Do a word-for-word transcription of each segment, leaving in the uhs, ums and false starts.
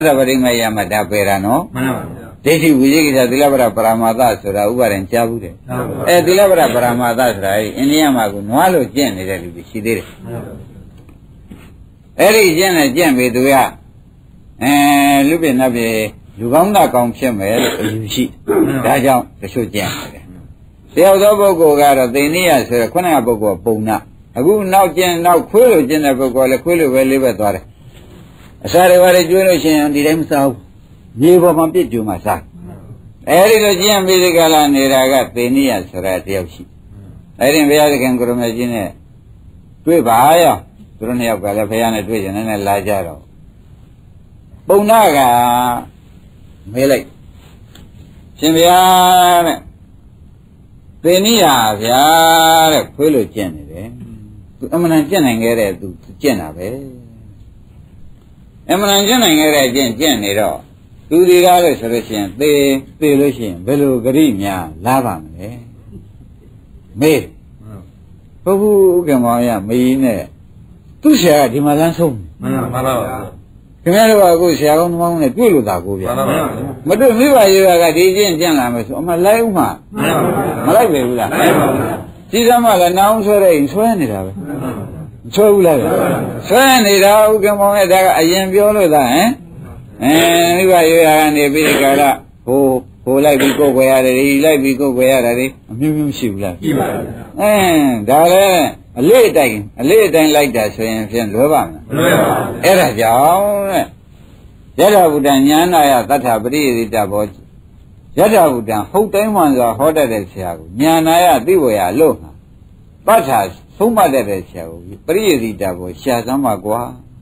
ပရိမယမတာပေရနော်မှန်ပါဗျာဒိဋ္ဌိဝိသေကိစ္စသီလပရပရမသဆိုတာဥပါဒံကြားဘူးတယ်အဲသီလပရပရမသဆိုတာအိန္ဒိယမှာကနွားလို့ကျင့်နေတဲ့လူတွေရှိသေးတယ်အဲ့ဒီကျင့်နဲ့ကျင့်ပြီသူကအဲလူပြနတ်ပြေလူကောင်းတာကောင်းဖြစ်မယ်လို့အယူရှိဒါကြောင့်တချို့ကျင့်တယ်တယောက်သောပုဂ္ဂိုလ်ကတော့သိနေရဆိုရခုနကပုဂ္ဂိုလ်ပုံနာအခုနောက်ကျင့်နောက်ခွေးလို့ကျင့်တဲ့ပုဂ္ဂိုလ်လည်းခွေးလို့ပဲလေးပဲသွားတယ်အစာတွေဘာတွေကျွေးလို့ရှိရင်ဒီတိုင်းမစားဘူးမြေပေါ်မှာပြစ်ကြုံမှစားအဲဒီလိုကျင့်ပြီးဒီကလာနေတာကသိနေရဆိုရတယောက်ရှိအဲဒီဘုရားသခင်ကိုရမကြီးနဲ့တွေ့ပါရောသူတို့နှစ်ယောက်ကလည်းဘုရားနဲ့တွေ့ရင်လည်းလာကြတော့ပုံနာကမေးလိုက်ရှင်ဘုရားတဲ့သိနေရဗျာတဲ့ခွေးလို့ကျင့်နေတယ်သူအမှန်တန်ကျင့်နိုင်ခဲ့တဲ့သူကျင့်တာပဲအမှန်တန်ကျင့်နိုင်ခဲ့တဲ့ကျင့်ကျင့်နေတော့သူဒီကားလို့ဆိုလို့ရှိရင်သေသေလို့ရှိရင်ဘယ်လိုဂရိများလာပါမလဲမေးဘုဘူးကမောင်ရမေးနဲ့သူ့ဆရာကဒီမှာလမ်းဆုံးမှန်ပါပါခင်ဗျားတို့ကအခုဆရာကောင်းသမောင်းနဲ့တွေ့လို့သာကိုဗျာမတွေ့မိပါရဲ့ကဒီချင်းကျင့်လာမယ်ဆိုအမလိုက်ဦးမှာမလိုက်ပဲဘူးလားကြီးစမ်းမှလည်းနောင်ဆွဲတဲ့ရင်ဆွဲနေတာပဲမဆွဲဘူးလားဆွဲနေတာဥက္ကမောင်ရဲ့ဒါကအရင်ပြောလို့သာဟမ်အဲမိဘရဲ့ကနေပြီးဒီကရဟိုဟိုလိုက်ပြီးကိုယ်ွယ်ရတယ်ဒီလိုက်ပြီးကိုယ်ွယ်ရတယ်အမျိုးမျိုးရှိဘူးလားရှိပါဘူးအဲဒါလည်းအလေးအတိုင်းအလေးအတိုင်းလိုက်တာဆိုရင်ဖြင့်လွယ်ပါမလားမလွယ်ပါဘူးအဲ့ဒါကြောင့်တဲ့ယထာဘုဒ္ဓညာနာယသတ္ထပရိယေတဘောယထာဘုဒ္ဓဟုတ်တိုင်းမှန်စွာဟောတတ်တဲ့ဆရာကိုညာနာယသိဝေယလို့မှာပဋ္ဌာဆုံးမတတ်တဲ့ဆရာကိုပရိယေတဘောရှာစမ်းပါကွာ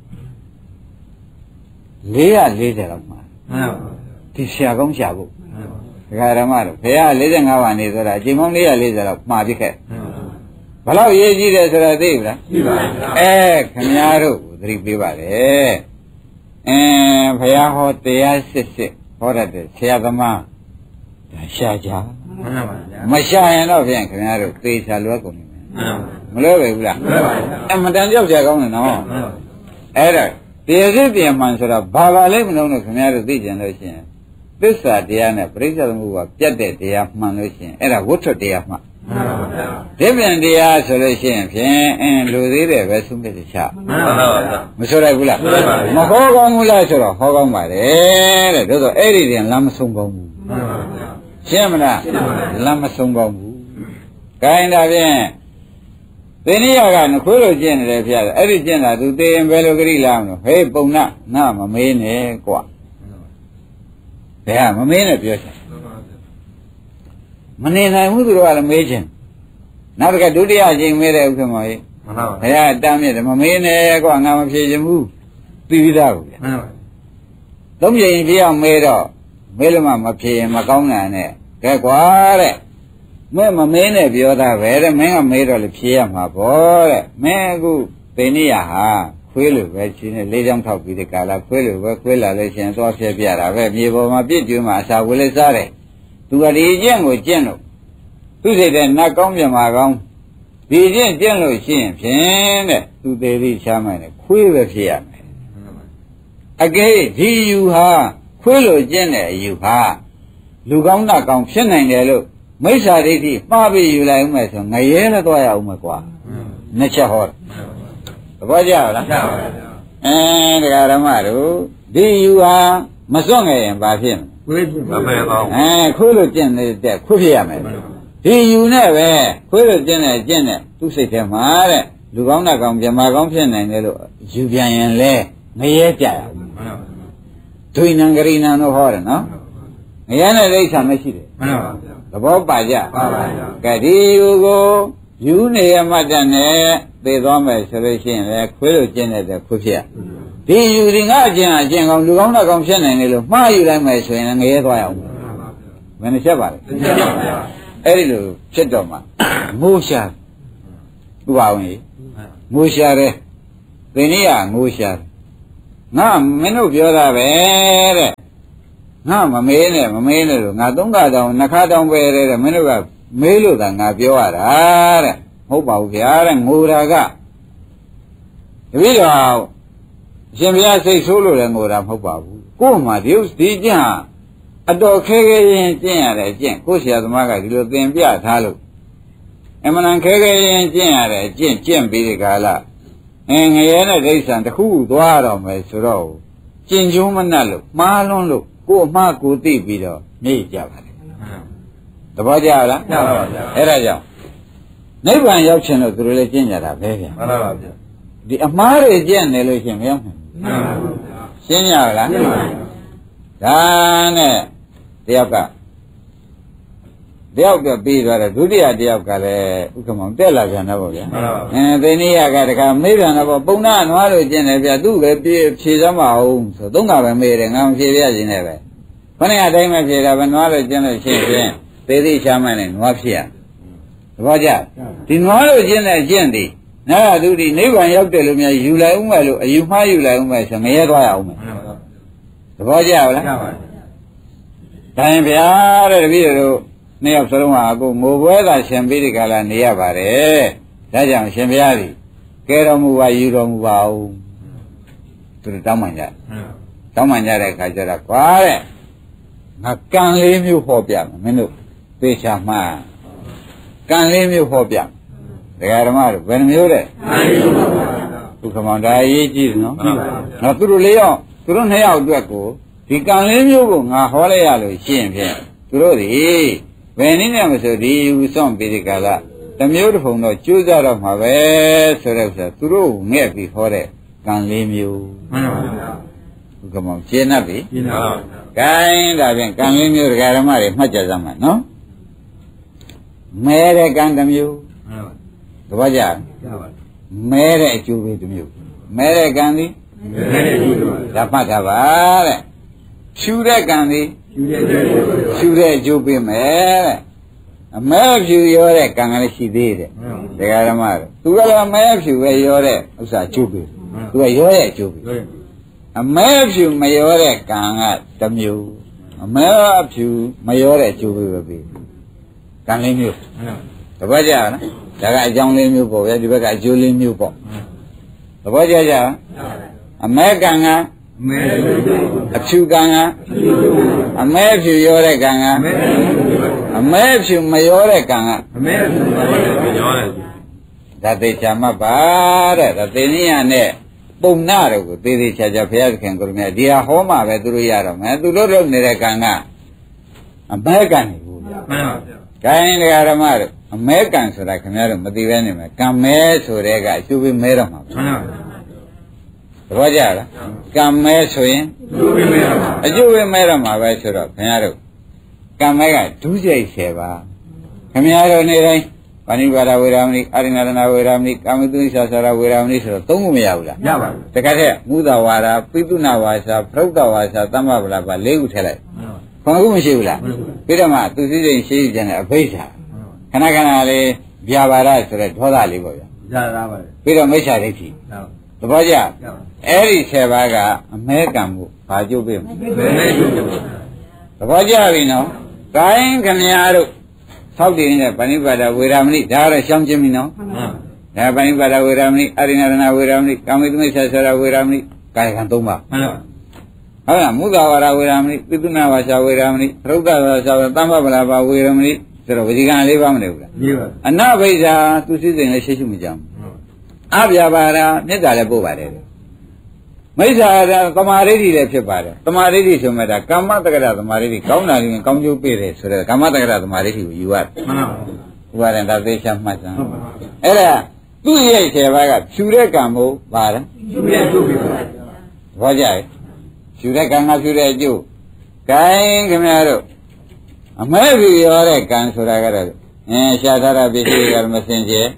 လေးရလေးတယ်တော့မှာမှန်ပါဘူးဒီဆရာကောင်းရှာဖို့ဒကာဓမ္မတို့ဘုရား၄၅ပါးနေဆိုတာအချိန်ပေါင်း၄၄၀လောက်မှာပြခဲ့ဘယ်လောက်ရေးကြည့်တယ်ဆိုတာသိပြီလားသိပါဘူးအဲခင်ဗျားတို့သတိပေးပါလေအင်းဘုရားဟောတရားစစ်စစ်ဟောတတ်တယ်ဆရာသမားဒါရှာကြမှန်ပါဗျာမရှာရင်တော့ဖြင့်ခင်ဗျားတို့သေချာလွယ်ကုန်ပြီမလွယ်ပဲဘူးလားလွယ်ပါဗျာအမှန်တန်ကြောက်ကြကောင်းတယ်နော်အဲ့ဒါတရားစစ်တရားမှန်ဆိုတာဘာပါလဲမလို့လို့ခင်ဗျားတို့သိကြလို့ရှိရင်သစ္စာတရားနဲ့ပရိစ္ဆေသမုပ္ပါပြတ်တဲ့တရားမှန်လို့ရှိရင်အဲ့ဒါဝဋ္ထုတရားမှန်ပါဗျာဒီပြန်တရားဆိုလို့ရှိရင်ဖြင့်အင်းလူသေးတယ်ပဲဆုံးဖြတ်ချမှန်ပါဗျာမဆိုလိုက်ဘူးလားမဟောကောင်းဘူးလားဆိုတော့ဟောကောင်းပါတယ်တဲ့ဒါဆိုအဲ့ဒီတင်လမ်းမဆုံးကောင်းဘူးမှန်ပါဗျာရှင်းမလားလမ်းမဆုံးကောင်းဘူးခိုင်းတာဖြင့်သေနိယကနခွေးလိုကျင့်နေတယ်ဖျားတယ်အဲ့ဒီကျင့်တာသူသေရင်ဘယ်လိုဂရိလာမလို့ဟေးပုံနာငါမမေးနဲ့ကွာဘယ်ဟာမမေးနဲ့ပြောချင်မနေနိုင်ဘူးသူတို့ကလည်းမေးချင်နောက်တစ်ခါဒုတိယအချိန်မေးတဲ့ဥက္ကမောကြီးမှန်ပါပါဘယ်ဟာတမ်းမြစ်တယ်မမေးနဲ့ကွာငါမဖြေချင်ဘူးသိပြီးသားကိုဗျာမှန်ပါပါသုံးချိန်ပြအောင်မေးတော့မေးလို့မှမဖြေရင်မကောင်းတာနဲ့ကဲကွာတဲ့မင်းမမေးနဲ့ပြောတာပဲတဲ့မင်းကမေးတော့လေဖြေရမှာပေါ့တဲ့မင်းအခုသိနေရဟာခွေးလိုပဲချင်းနဲ့လေးချောင်းထောက်ပြီးတဲ့ကာလခွေးလိုပဲခွေးလာလို့ရှင်သွားဖြဲပြတာပဲမြေပေါ်မှာပြစ်ကျွေးမှာအစာဝေလေးစားတယ်သူကဒီကျင့်ကိုကျင့်လို့သူစိတ်တဲ့နတ်ကောင်းမြတ်မာကောင်းဒီကျင့်ကျင့်လို့ရှိရင်ဖြင့်တဲ့သူသေးသေးချမ်းမိုင်းတယ်ခွေးပဲဖြစ်ရမယ်အကဲဒီယူဟာခွေးလိုကျင့်တဲ့အယူဟာလူကောင်းနတ်ကောင်းဖြစ်နိုင်တယ်လို့မိစ္ဆာဒိဋ္ဌိမှားပြီးယူလိုက်ဦးမယ်ဆိုငရဲလည်းသွားရအောင်မယ်ကွာနှစ်ချက်ဟောသဘောကျလားကျပါပါအဲတရားဓမ္မတို့ဒီယူဟာမစွန့်ငယ်ရင်ဘာဖြစ်မလဲခွေးဖြစ်မမယ်ကောင်းအဲခွေးလိုကျင့်နေတဲ့ခွေးဖြစ်ရမယ်ဒီယူနဲ့ပဲခွေးလိုကျင့်တဲ့ကျင့်တဲ့သူ့စိတ်ထဲမှာတဲ့လူကောင်းတဲ့ကောင်ပြမကောင်းဖြစ်နိုင်တယ်လို့ယူပြန်ရင်လဲငရဲကြရအောင်ဒွိနံဂရိနံတို့ဟောတယ်နော်ငရဲနဲ့ဒိဋ္ဌာမရှိတယ်မှန်ပါဗျာသဘောပါကြပါပါဗျာကဲဒီယူကိုယူနေရမှတ်တဲ့နဲ့သိသွားမယ်ဆိုလို့ရှိရင်လေခွေးလိုကျင့်တဲ့ခွေးဖြစ်ဒီယူဒီငါအကျင့်အကျင့်ကောင်လူကောင်းတဲ့ကောင်ဖြစ်နိုင်တယ်လို့မှားယူလိုက်မယ်ဆိုရင်ငရဲသွားရအောင်ဘယ်နှချက်ပါလဲအဲ့ဒီလိုဖြစ်တော့မှငိုးရှာဥပါဝင်ငိုးရှာတယ်သိနေရငိုးရှာငါမင်းတို့ပြောတာပဲတဲ့ငါမမေးနဲ့မမေးနဲ့လို့ငါသုံးခါတောင်နှစ်ခါတောင်ပဲတဲ့မင်းတို့ကမေးလို့သာငါပြောရတာတဲ့မဟုတ်ပါဘူးဗျာတဲ့ငိုတာကတပည့်တော်ရှင်ဘုရားစိတ်ဆိုးလို့လည်းငိုတာမဟုတ်ပါဘူးကိုယ်မှာဒီဒီကျင့်အတော်ခဲခဲရင်ကျင့်ရတယ်ကျင့်ကိုယ်ဆရာသမားကဒီလိုသင်ပြထားလို့အမှန်ခဲခဲရင်ကျင့်ရတယ်ကျင့်ကျင့်ပြီးဒီကလာအင်းငရဲနဲ့ဒိဋ္ဌံတစ်ခုသွားတော့မယ်ဆိုတော့ကျင့်ကျုံးမနှက်လို့မှားလွန်းလို့ကိုယ်အမှားကိုသိပြီးတော့မြေ့ကြပါတယ်သဘောကျလားကျပါပါဗျာအဲ့ဒါကြောင့်နိဗ္ဗာန်ရောက်ချင်လို့သူတို့လည်းကျင့်ကြတာပဲဗျာမှန်ပါပါဗျာဒီအမှားတွေကျင့်နေလို့ရှိရင်မရောက်နိုင်ဘူးမှန်ပါပါရှင်းရလားရှင်းပါပါဒါနဲ့တယောက်ကတယောက်ကပြီးသွားတယ်ဒုတိယတယောက်ကလည်းဥက္ကမောင်တက်လာပြန်တော့ဗျာမှန်ပါပါအဲသိနေရကတခါမေးပြန်တော့ပုံနာနွားလို့ကျင့်တယ်ဗျာသူ့ပဲပြေဖြေစမ်းမအောင်ဆိုသုံးကပဲမေးတယ်ငါမဖြေပြခြင်းနဲ့ပဲခொနည်းအတိုင်းမဖြေတာပဲနွားလို့ကျင့်လို့ရှိရင်သေသိချမ်းမှန်းနဲ့နွားဖြစ်ရသဘောကျဒီနွားလို့ကျင့်တဲ့ကျင့်သည်နာရသူဒီနိဗ္ဗာန်ရောက်တယ်လို့များယူလိုက်ဦးမယ်လို့အယူမှားယူလိုက်ဦးမယ်ဆိုငရဲသွားရအောင်မယ်သဘောကျလားကျပါပါဒါရင်ဗျာတဲ့တပည့်တို့နှစ်ယောက်စလုံးဟာအခုငိုပွဲသာရှင်ပြီးဒီကလာနေရပါတယ်ဒါကြောင့်ရှင်ဘုရားကြီးကဲတော်မူပါယူတော်မူပါဦးသူတို့တောင်းပန်ကြတောင်းပန်ကြတဲ့အခါကျတော့ကွာတဲ့ငါကံလေးမျိုးဟောပြမယ်မင်းတို့သေချာမှန်ကံလေးမျိုးဟောပြဒကာဓမ္မတို့ဘယ်နှမျိုးတဲ့ဒုက္ခမောင်ဒါအရေးကြီးတယ်နော်နော်သူတို့လေးယောက်သူတို့နှစ်ယောက်အတွက်ကိုဒီကံလေးမျိုးကိုငါဟောလိုက်ရလို့ရှင်းဖြင့်သူတို့ဒီဘယ်နည်းနဲ့မဆိုဒီယူဆောင်ပြီးဒီကလာတစ်မျိုးတစ်ဖုံတော့ကျိုးစားတော့မှာပဲဆိုတဲ့ဥစ္စာသူတို့ငဲ့ပြီးဟောတဲ့ကံလေးမျိုးမှန်ပါဗျာဒုက္ခမောင်ရှင်း납ပြီရှင်းပါပါဂိုင်းဒါဖြင့်ကံလေးမျိုးဒကာဓမ္မတွေမှတ်ကြစမ်းပါနော်မဲတဲ့ကံတစ်မျိုးမှန်ပါတပည့်ကြမဲတဲ့အကျိုးပဲတစ်မျိုးမဲတဲ့ကံသည်မဲတဲ့အကျိုးဒါမှတ်ထားပါတဲ့ဖြူတဲ့ကံသည်ဖြူတဲ့အကျိုးပေးမယ်တဲ့အမဲဖြူရောတဲ့ကံကလည်းရှိသေးတယ်ဒကာဓမ္မတို့သူကလည်းမဲဖြူပဲရောတဲ့ဥစ္စာအကျိုးပေးသူကရောတဲ့အကျိုးပေးအမဲဖြူမရောတဲ့ကံကတစ်မျိုးအမဲဖြူမရောတဲ့အကျိုးပေးပဲပေးကံလေးမျိုးတပည့်ကြလားဒါကအကြောင်းလေးမျိုးပေါ့ဗျာဒီဘက်ကအကျိုးလေးမျိုးပေါ့သဘောကျကြအမဲကံကအမဲအဖြူကံကအမဲဖြူရောတဲ့ကံကအမဲဖြူမရောတဲ့ကံကအမဲဖြူမရောတဲ့ဒါသေချာမှတ်ပါတဲ့ဒါသေနည်းရနဲ့ပုံနာတော့ကိုသေသေးချာချာဘုရားသခင်ကိုရမြတ်ဒီဟာဟောမှပဲသူတို့ရတော့မယ်သူတို့လုပ်နေတဲ့ကံကအမဲကံနေဘူးဗျာမှန်ပါဗျာဂိုင်းတရားဓမ္မတို့အမဲကံဆိုတာခင်ဗျားတို့မသိပဲနေမယ်ကံမဲဆိုတဲ့ကအကျိုးပေးမဲတော့မှာမှန်ပါဗျာသဘောကျလားကံမဲဆိုရင်အကျိုးပေးမဲတော့မှာပဲဆိုတော့ခင်ဗျားတို့ကံမဲကဒုစရိုက်ဆယ်ပါခင်ဗျားတို့နေတိုင်းပါဏိပါဒဝေရမဏိအာရိဏရဏဝေရမဏိကာမတုနိသဆရာဝေရမဏိဆိုတော့သုံးခုမရဘူးလားရပါဘူးတခါတည်းမုဒဝါဒပိတုနာဝါစာပရုဒ္ဒဝါစာသမ္မဗလာပါလေးခုထည့်လိုက်ခဏခုမရှိဘူးလားပြီးတော့မှသူစည်းစိမ်ရှိကြတဲ့အဘိဓါခဏခဏလေးဗျာပါဒဆိုတဲ့ဒေါသလေးပေါ့ဗျာရတာပါပြီးတော့မိစ္ဆာဒိဋ္ဌိသဘောကျအဲ့ဒီဆယ်ပါးကအမဲကံမှုဘာကျုပ်ပေးမလဲသဘောကျပြီနော်ကိုင်းခမညာတို့သောက်တည်နေတဲ့ဗဏိပါဒဝေရမဏိဒါကတော့ရှောင်းခြင်းပြီနော်ဒါဗဏိပါဒဝေရမဏိအရိဏရဏဝေရမဏိကာမိတမိစ္ဆာဆရာဝေရမဏိကာယကံသုံးပါမှန်ပါဟုတ်လားမုဒ္ဒဝါဒဝေရမဏိပိတုနာဝါစာဝေရမဏိပရုဒ္ဒဝါစာသမ္မဗလာပါဝေရမဏိဆိုတော့ဝစီကံလေးပါမနေဘူးလားနေပါအနဘိဓာသူစိစိမ်လည်းရှိရှိမကြဘူးအဗျာပါဒမေတ္တာလည်းပို့ပါတယ်မိစ္ဆာသမာဓိတိလည်းဖြစ်ပါတယ်သမာဓိတိဆိုမှဒါကာမတက္ကရသမာဓိတိကောင်းတာရင်ကောင်းကျိုးပေးတယ်ဆိုတော့ကာမတက္ကရသမာဓိတိကိုယူရတယ်မှန်ပါဘူးဥပါဒံဒါသေချာမှတ်စမ်းအဲ့ဒါသူ့ရဲ့ခြေဘက်ကဖြူတဲ့ကံမို့ပါတယ်ဖြူတဲ့ကျိုးပေးပါတယ်ဘောကြရဲ့ဖြူတဲ့ကံကဖြူတဲ့အကျိုးဂိုင်းခင်ဗျားတို့အမဲဖြူရောတဲ့ကံဆိုတာကတော့အင်းရှားထားတာပစ္စည်းကမစင်ကြဲ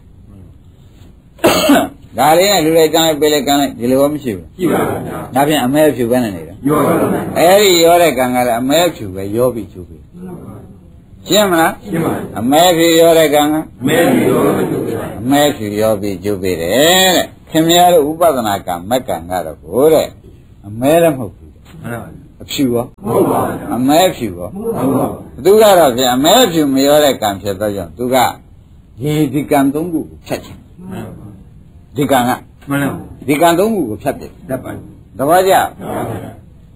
ဒါလေးနဲ့လူလိုက်ကံလိုက်ပေးလိုက်ကံလိုက်ဒီလိုမရှိဘူးရှိပါဘူးဒါဖြင့်အမဲဖြူပဲနဲ့နေတာရောပါဘူးအဲ့ဒီရောတဲ့ကံကလည်းအမဲဖြူပဲရောပြီးကျိုးပြီရှင်းမလားရှင်းပါပြီအမဲဖြူရောတဲ့ကံကအမဲဖြူရောပြီးကျိုးပြီအမဲဖြူရောပြီးကျိုးပြီတဲ့ခင်ဗျားတို့ဥပဒနာကံမက်ကံကတော့ကိုတဲ့အမဲလည်းမဟုတ်ဘူးမှန်ပါဘူးအဖြူရောမဟုတ်ပါဘူးအမဲဖြူရောမဟုတ်ပါဘူးသူကတော့ဖြင့်အမဲဖြူမရောတဲ့ကံဖြစ်တော့ကြောင့်သူကဒီဒီကံသုံးခုကိုဖြတ်ချင်မှန်ပါဒီကံကမှန်ပါဒီကံသုံးခုကိုဖြတ်တယ်တတ်ပါသဘောကျ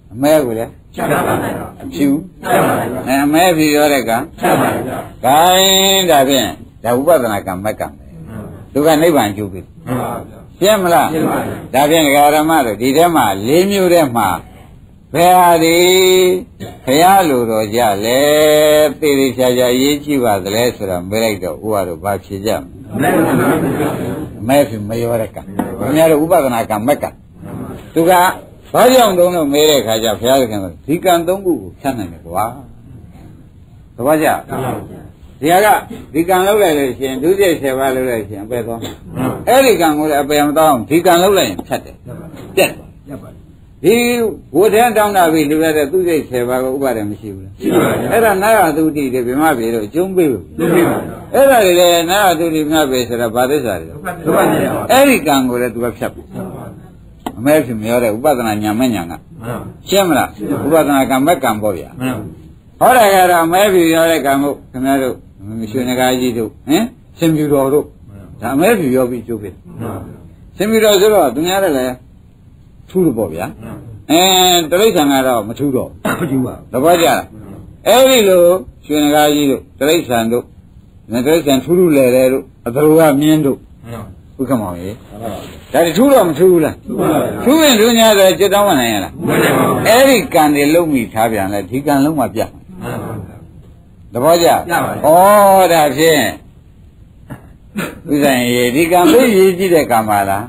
အမဲကိုလေဖြတ်ပါပါအဖြူဖြတ်ပါပါအမဲဖြူရောတဲ့ကဖြတ်ပါပါဂိုင်းဒါဖြင့်ဒါဥပဒနာကမက်ကံပဲသူကနိဗ္ဗာန်ကျိုးပြီမှန်ပါဗျာရှင်းမလားရှင်းပါပြီဒါဖြင့်ဒကာရမတို့ဒီထဲမှာလေးမျိုးထဲမှာဘယ်ဟာဒီဘုရားလိုတော်ကြလဲသေသေးချာချာရေးကြည့်ပါသလဲဆိုတော့မေးလိုက်တော့ဥပါတော့ဘာဖြေကြမလဲမဲဖြူမရောတဲ့ကံဘုရားတို့ဥပဒနာကမက်ကံသူကဘာကြောင့်တုံးလို့မေးတဲ့ခါကျဘုရားခင်ကဒီကံသုံးခုကိုဖြတ်နိုင်တယ်ကွာတပည့်ကြဒီဟာကဒီကံလောက်လိုက်လို့ရှိရင်ဒုစရိုက်ဆယ်ပါးလောက်လိုက်ရှင်အပယ်သွားအဲ့ဒီကံကိုလည်းအပယ်မသွားအောင်ဒီကံလောက်လိုက်ရင်ဖြတ်တယ်ပြတ်တယ်ဒီဝဋ္ဌန်တောင်းတာပြီလူရတဲ့သူစိတ်ဆယ်ပါးကိုဥပါဒ်မရှိဘူးလားရှိပါဘူးအဲ့ဒါနာရသုတိတွေဗြဟ္မပြေတော့အကျုံးပေးဘူးမရှိပါဘူးအဲ့ဒါတွေလည်းနာရသုတိဗြဟ္မပြေဆိုတာဘာသစ္စာတွေလဲအဲ့ဒီကံကိုလည်းသူကဖြတ်ပြီအမဲဖြစ်မရောတဲ့ဥပဒနာညာမဲ့ညာကရှင်းမလားဥပဒနာကံမဲ့ကံပေါ့ဗျာဟောတယ်ကတော့အမဲဖြစ်ရောတဲ့ကံကိုခင်ဗျားတို့ရွှေနဂါကြီးတို့ဟင်ရှင်ပြူတော်တို့ဒါအမဲဖြစ်ရောပြီးကျုပ်ပြီရှင်ပြူတော်ဆိုတော့သူများလည်းထူးလို့ပေါ့ဗျာအဲတရိစ္ဆာန်ကတော့မထူးတော့မထူးပါဘူးတပည့်ကြအဲ့ဒီလိုရွှေနဂါကြီးတို့တရိစ္ဆာန်တို့တရိစ္ဆာန်ထူးထူးလဲလဲတို့အတရူကမြင်းတို့ဥက္ကမောင်ရေဒါထူးတော့မထူးဘူးလားထူးရင်ထူး냐ဆိုจิตတောင်းမနိုင်ရလားအဲ့ဒီကံတွေလုံးမိထားပြန်လဲဒီကံလုံးမှပြတ်တပည့်ကြဩဒါဖြင့်ဥစ္စာရေဒီကံလေးရေးကြည့်တဲ့ကံပါလား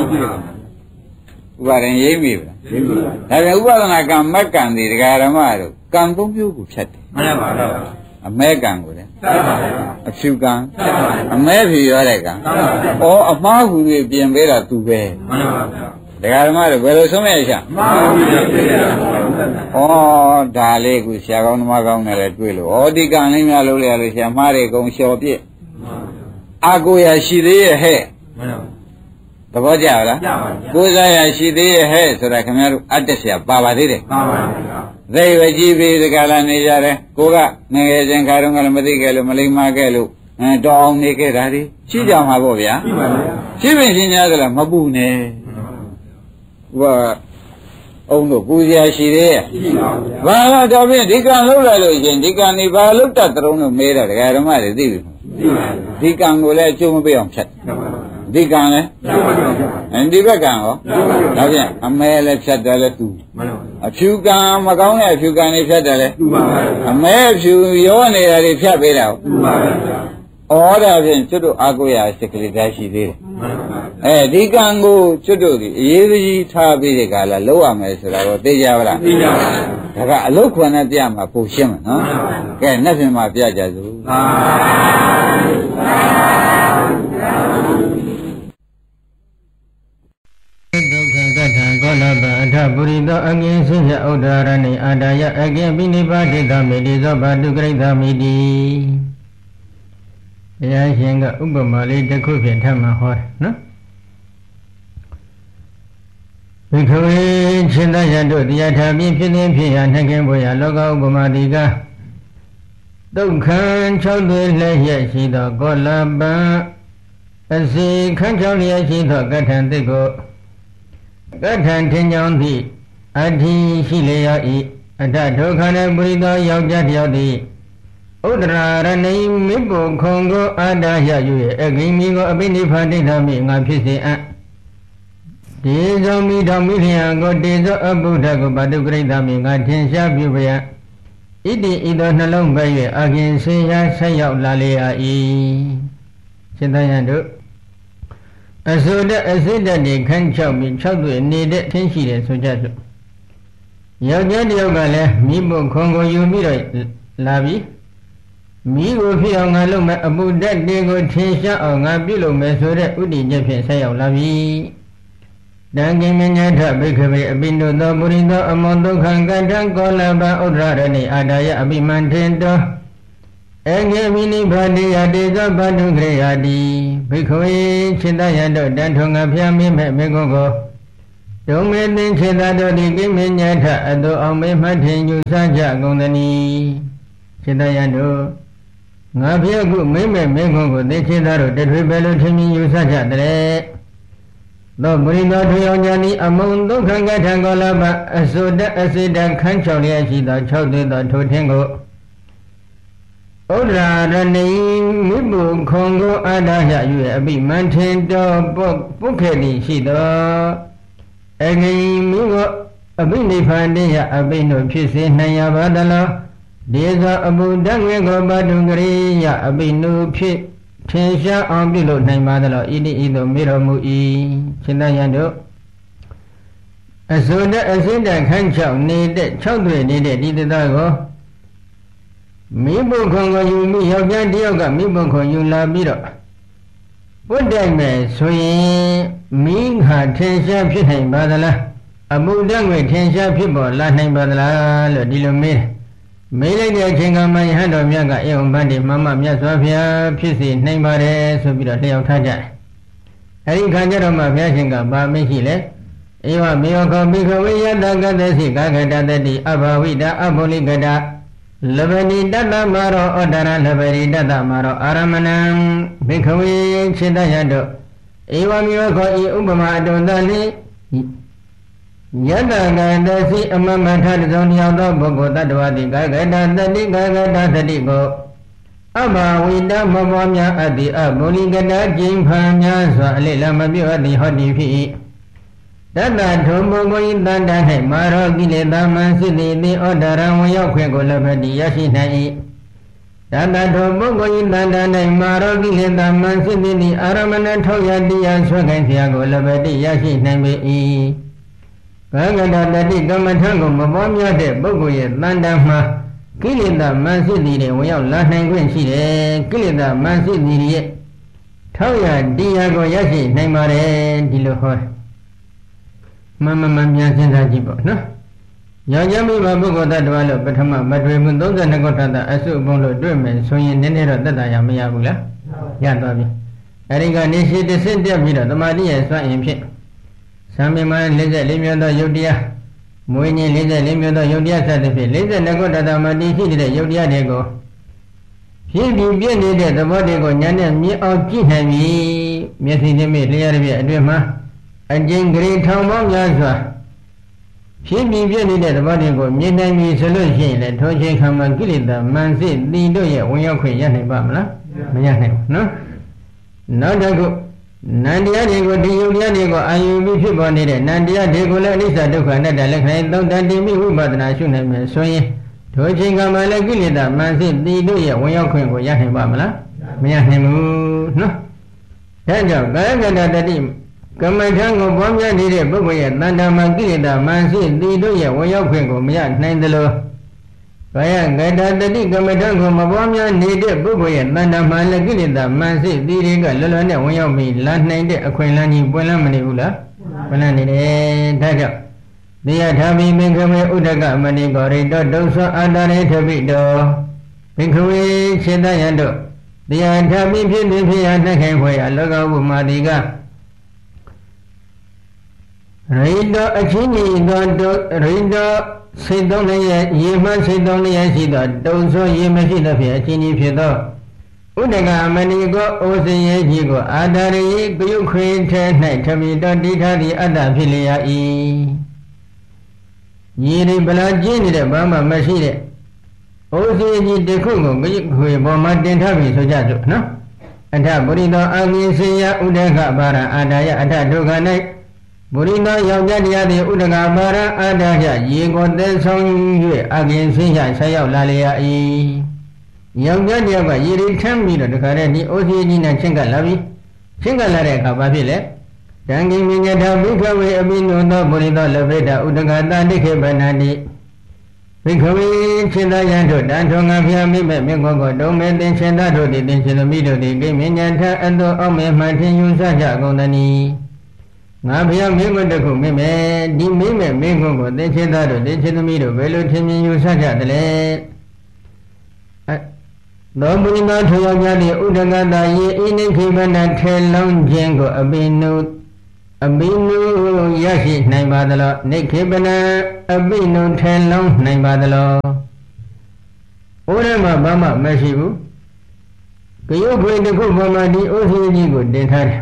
ဥပါဒံရေးမိပါလားဒါပြန်ဥပဒနာကံမက်ကံတွေဒကာရမတို့ကံသုံးမျိုးကိုဖြတ်တယ်မှန်ပါပါအမဲကံကိုလေအဖြူကံအမဲဖြူရောတဲ့ကံဩအမှားကူတွေပြင်ပေးတာသူပဲမှန်ပါပါဒကာရမတို့ဘယ်လိုဆုံးရရှာအမှားကူတွေပြင်ပေးတာဩဒါလေးကိုဆရာကောင်းသမားကောင်းနဲ့လည်းတွေ့လို့ဩဒီကံလေးများလို့ရလို့ဆရာမှားတွေကုန်လျှော်ပြည့်အာကိုရရှိသေးရဲ့ဟဲ့မှန်ပါသဘောကျလားကိုယ်စားရရှိသေးရဲ့ဟဲ့ဆိုတာခင်ဗျားတို့အတ္တဆရာပါပါသေးတယ်ပါပါဗျာသိဝကြီးပြီးဒီကလာနေကြတယ်ကိုကငငယ်ချင်းခါတော့ကလည်းမသိခဲ့လို့မလိမ္မာခဲ့လို့အဲတော်အောင်နေခဲ့တာဒီရှိကြမှာပေါ့ဗျာရှိပါဗျာရှိပင်ရှင်များဆိုလားမပူနဲ့ဟိုအုံတို့ပူစရာရှိသေးရဲ့ရှိပါဗျာဘာတော့ဖြင့်ဒီကံလောက်လာလို့ရှင်ဒီကံနေဘာလောက်တတ်တုံးလို့မေးတော့ဒကာဓမ္မတွေသိပြီမဟုတ်ဒီကံကိုလည်းအကျိုးမပေးအောင်ဖြတ်ဒီကံလဲဒီဘက်ကံရောဒါဖြင့်အမဲလည်းဖြတ်တယ်လဲသူအဖြူကံမကောင်းတဲ့အဖြူကံတွေဖြတ်တယ်လဲအမဲဖြူရောနေတာတွေဖြတ်ပေးတာဩဒါဖြင့်ကျွတ်တို့အာကိုရစိတ်ကလေးတိုင်းရှိသေးတယ်အဲဒီကံကိုကျွတ်တို့ဒီအရေးကြီးထားပြီးတဲ့ကလာလောက်ရမယ်ဆိုတာတော့သိကြပါလားသိကြပါဘူးဒါကအလုတ်ခွန်နဲ့ပြမှာပုံရှင်းမှာနော်ကဲနှစ်ပြင်မှာပြကြစို့ဒုက္ခကထံကောလပအထပုရိသောအငင်းဆင်းရဲဥဒ္ဒရဏိအာဒါယအကေပိနိပါတိသမေတိသောဘာတုကရိသမိတိဘုရားရှင်ကဥပမာလေးတစ်ခုဖြင့်ထပ်မဟောတယ်နော်ဘိခဝေရှင်သာယတို့တရားထာပြင်းဖြစ်နေဖြစ်ရာနှကင်းပေါ်ရာလောကဥပမာတိကဒုက္ခ၆သွေလက်ရရှိသောကောလပအစီခန်းချောင်းရရှိသောကထံတိကိုကထံထင်ကြောင်းသည့်အဋ္ဌိရှိလေရ၏အတ္တဒုက္ခနှင့်ပုရိသောယောက်ျားတယောက်သည်ဥဒ္ဒရာရဏိမိပုခုံကိုအာဒါရယူ၏အဂိမိကိုအပိနိဖာတိသမိငါဖြစ်စေအံ့ဒီဇောမိတော်မိလျံကိုတေဇောအဗုဒ္ဓကိုဘာတုကရိသမိငါထင်ရှားပြုပါယဣတိဤသောနှလုံးပဲ၍အခင်ဆေးရာဆက်ရောက်လာလေရ၏ရှင်သာယတို့အစိုးတဲ့အစစ်တက်တွေခန်းချောက်ပြီး၆သွေနေတဲ့ထင်းရှိတယ်ဆိုကြစို့ယောက်ျားတယောက်ကလည်းမိဖို့ခွန်ကိုယူပြီးတော့လာပြီးမိကိုဖြစ်အောင်ငါလုပ်မယ်အမှုတက်တွေကိုထင်ရှားအောင်ငါပြုလုပ်မယ်ဆိုတဲ့ဥဒိညက်ဖြင့်ဆက်ရောက်လာပြီတံကိမညာထဘိခဝေအပိနုသောပုရိသောအမောဒုက္ခံကထံကောလပဥဒ္ဒရဏိအာဒါယအပိမန္ထေတောအငေမိနိဗ္ဗာတိယတေဇဘန္ဓုခရေယတိဘိခဝေခြေတယတို့တန်ထုံငါဖျားမင်းမဲ့မေကုကိုဒုံမေသင်ခြေတတို့ဒီကိမညာထအတုအောင်မေမှတ်ထင်ယူဆကြကုန်သနီခြေတယတို့ငါဖျားခုမိမဲ့မေကုကိုသင်ခြေတတို့တထွေပဲလို့ထင်မြင်ယူဆကြတဲ့သောပရိသောထိုယောက်ျားသည်အမုံဒုက္ခကထံကောလပအစုတအစိတခန်းချောက်လျက်ရှိသော၆သွေးသောထိုထင်းကိုဩဒရာရဏိမိဘုခုံကိုအာဒါရ၍အပိမန်ထင်တော်ပုတ်ခဲ့သည်ရှိသောအဂိမိဝအပိနိဗ္ဗာန်တရားအပိနှုဖြစ်စေနိုင်ရပါသလားဒေဇာအဘုဒ္ဓငေကောပတုကရိယအပိနှုဖြစ်ထင်ရှားအောင်ပြုလုပ်နိုင်ပါသလားဣတိဤသို့မေတော်မူ၏ရှင်သာယံတို့အစိုးတအစိတခန်း၆နေတဲ့၆သွေနေတဲ့ဒီတသားကိုမိဘခုံကိုယူမိယောက်ျားတယောက်ကမိဘခုံယူလာပြီးတော့ပွတ်တိုက်မယ်ဆိုရင်မိဟာထင်ရှားဖြစ်နိုင်ပါသလားအမှုတတ်ငွေထင်ရှားဖြစ်ပေါ်လာနိုင်ပါသလားလို့ဒီလိုမေးမေးလိုက်တဲ့အချိန်ကမှယဟန်တော်မြတ်ကအေဝံဗန္တိမမမြတ်စွာဘုရားဖြစ်စေနိုင်ပါတယ်ဆိုပြီးတော့လျှောက်ထားကြတယ်အဲဒီခါကျတော့မှဘုရားရှင်ကဗာမရှိလဲဧဝမေယောခောပိခဝေယတကတ္တသိကာကတတတိအဘဝိတအဘောလိကတလဗတိတတ္တမရောဩဒရလဗတိတတ္တမရောအာရမဏံဘိခဝေခြေတရတို့ဧဝမေယောခောဤဥပမာအတုံတလိယတကတသိအမမထတဇုံတယောက်သောပုဂ္ဂိုလ်တ attva တိကာကတတတိကာကတသတိကိုအဘဝိတမဘောများအတ္တိအဘောလိကတကျိန်ဖန်များစွာအလိလမပြုအပ်သည်ဟောတိဖြစ်၏တတ္တထုံပုဂ္ဂိုလ်၏တန်တ၌မာရောကိလေသာမံစိတ္တိတိဩဒရံဝင်ရောက်ခွင့်ကိုလည်းပဲတည်ရရှိနိုင်၏တတ္တထုံပုဂ္ဂိုလ်၏တန်တ၌မာရောကိလေသာမံစိတ္တိတိအာရမဏထောက်ရတရားဆွဲခိုင်းဖျားကိုလည်းပဲတည်ရရှိနိုင်ပေ၏ကာကတတတိကမ္မထံကိုမပွားများတဲ့ပုဂ္ဂိုလ်ရဲ့တန်တမှာကိလေသာမံစိတ္တိတွေဝင်ရောက်လာနိုင်ခွင့်ရှိတယ်ကိလေသာမံစိတ္တိတွေရဲ့ထောက်ရတရားကိုရရှိနိုင်ပါတယ်ဒီလိုဟောမမမမြန်စဉ်းစားကြည့်ပေါ့နော်ယောက်ျားမိဘပုဂ္ဂိုလ်တ attva လို့ပထမမတွေ့ဘူးသုံး၂ခုထပ်တာအစုပုံလို့တွေ့မယ်ဆိုရင်နည်းနည်းတော့သက်သာရမရဘူးလားရသွားပြီအဲဒီကနေရှိတစ်ဆင့်တက်ပြီးတော့သမာဓိရဲ့စွမ်းအင်ဖြင့်သံမြမ၄၄မျိုးသောယုတ်တရားမွေးညင်း၄၄မျိုးသောယုတ်တရားစသဖြင့်၄၂ခုတတမတိရှိတဲ့ယုတ်တရားတွေကိုဖြည့်ပြီးပြည့်နေတဲ့သဘောတွေကိုဉာဏ်နဲ့မြင်အောင်ကြည့်နိုင်ပြီမျက်စိနဲ့မြင်လျှက်ရပြအတွင်းမှာအကျဉ်းဂရေထောင်ပေါင်းများစွာဖြည့်ပြီးပြည့်နေတဲ့သဘောတွေကိုမြင်နိုင်ပြီဆိုလို့ရှိရင်လည်းထိုချိန်ခါမှာကိလေသာမန်စစ်တိတို့ရဲ့ဝင်ရောက်ခွင့်ရနိုင်ပါမလားမရနိုင်ဘူးနော်နောက်တစ်ခုနန္တရားတွေကိုဒီယုတ်တရားတွေကိုအာယုပြီးဖြစ်ပေါ်နေတဲ့နန္တရားတွေကိုလည်းအနိစ္စဒုက္ခအနတ္တလက္ခဏာသုံးတန်တိမိဝိပဿနာရှုနိုင်မယ်ဆိုရင်ထိုချိန်ကမှလည်းကိလေသာမန်စစ်တိတို့ရဲ့ဝင်ရောက်ခွင့်ကိုရနိုင်ပါမလားမရနိုင်ဘူးနော်ဒါကြောင့်ကာယကတတတိကမ္မထံကိုပွားများနေတဲ့ပုဂ္ဂိုလ်ရဲ့တဏ္ဍာမှာကိလေသာမန်စစ်တိတို့ရဲ့ဝင်ရောက်ခွင့်ကိုမရနိုင်သလိုကာယကတတတိကမ္မထံကိုမပွားများနေတဲ့ပုဂ္ဂိုလ်ရဲ့တဏ္ဍာမှာလည်းကိလေသာမန်စစ်တိတွေကလွယ်လွယ်နဲ့ဝင်ရောက်ပြီးလာနိုင်တဲ့အခွင့်အလမ်းကြီးပွင့်လန်းမနေဘူးလားပွင့်လန်းနေတယ်ဒါကြောင့်သေယထာမိမင်္ဂမေဥဒကမဏိကောရိတောဒုသောအာတရေထပိတောဘိက္ခဝေစေတယံတို့သေယထာမိဖြစ်နေဖြစ်ရနှက်ခိုင်ဖွယ်ရလောကဝုမာတိကရိတောအချင်းကြီးသောရိတောစိတ်သုံးလည်းရဲ့ရေမှစိတ်သုံးလည်းရဲ့ရှိသောတုံဆိုရေမရှိသဖြင့်အချင်းကြီးဖြစ်သောဥဒကမဏိကောအိုစင်ရဲ့ကြီးကိုအာတရေကယုခွေထဲ၌ထမိတော်တိထားသည့်အတ္တဖြစ်လျာ၏ညီရိဗလာကျင်းနေတဲ့ဘာမှမရှိတဲ့အိုစင်ကြီးတစ်ခုကိုကယုခွေပေါ်မှာတင်ထားပြီဆိုကြစို့နော်အထပုရိသောအာကိစေယဥဒကဘာရအာဒါယအထဒုက္ခ၌ဘုရိသောယောက်ျားတရားသည်ဥဒကဘာရအာဒါယရေကိုသဲဆောင်၍အာကိစေယဆက်ရောက်လာလျာ၏ယောက်ျားတရားကရေရီထမ်းပြီးတော့တခါတည်းဒီအိုစင်ကြီးနဲ့ချင်းကပ်လာပြီချင်းကပ်လာတဲ့အခါဘာဖြစ်လဲတံကိမိညထဘိခဝေအပိနုသောဘုရိသောလဗေဒဥဒကတတိခေပနန္တိဘိခဝေချင်းသာယံတို့တန်ထုံငါဖျားမိမဲ့မြတ်ကောကိုတုံးမဲ့တင်ချင်းသားတို့သည်တင်ချင်းသမီးတို့သည်ကိမိညထအသောအောက်မဲ့မှန်ထင်ယူဆကြကုန်သနည်းငါဖျားမိမတခုမိမဲ့ဒီမိမဲ့မိခွန်းကိုတင်ချင်းသားတို့တင်ချင်းသမီးတို့ဘယ်လိုထင်မြင်ယူဆကြသလဲသောဘုရိသောထိုယောက်ျားသည်ဥဒကတာယေဣနိခေပနထေလောင်းခြင်းကိုအပိနုအပိနုရရှိနိုင်ပါသလားနိခေပနအပိနုထေလောင်းနိုင်ပါသလားဩရမဘာမှမရှိဘူးကယုတ်ခွေတစ်ခုပေါ်မှာဒီဩစီကြီးကိုတင်ထားတယ်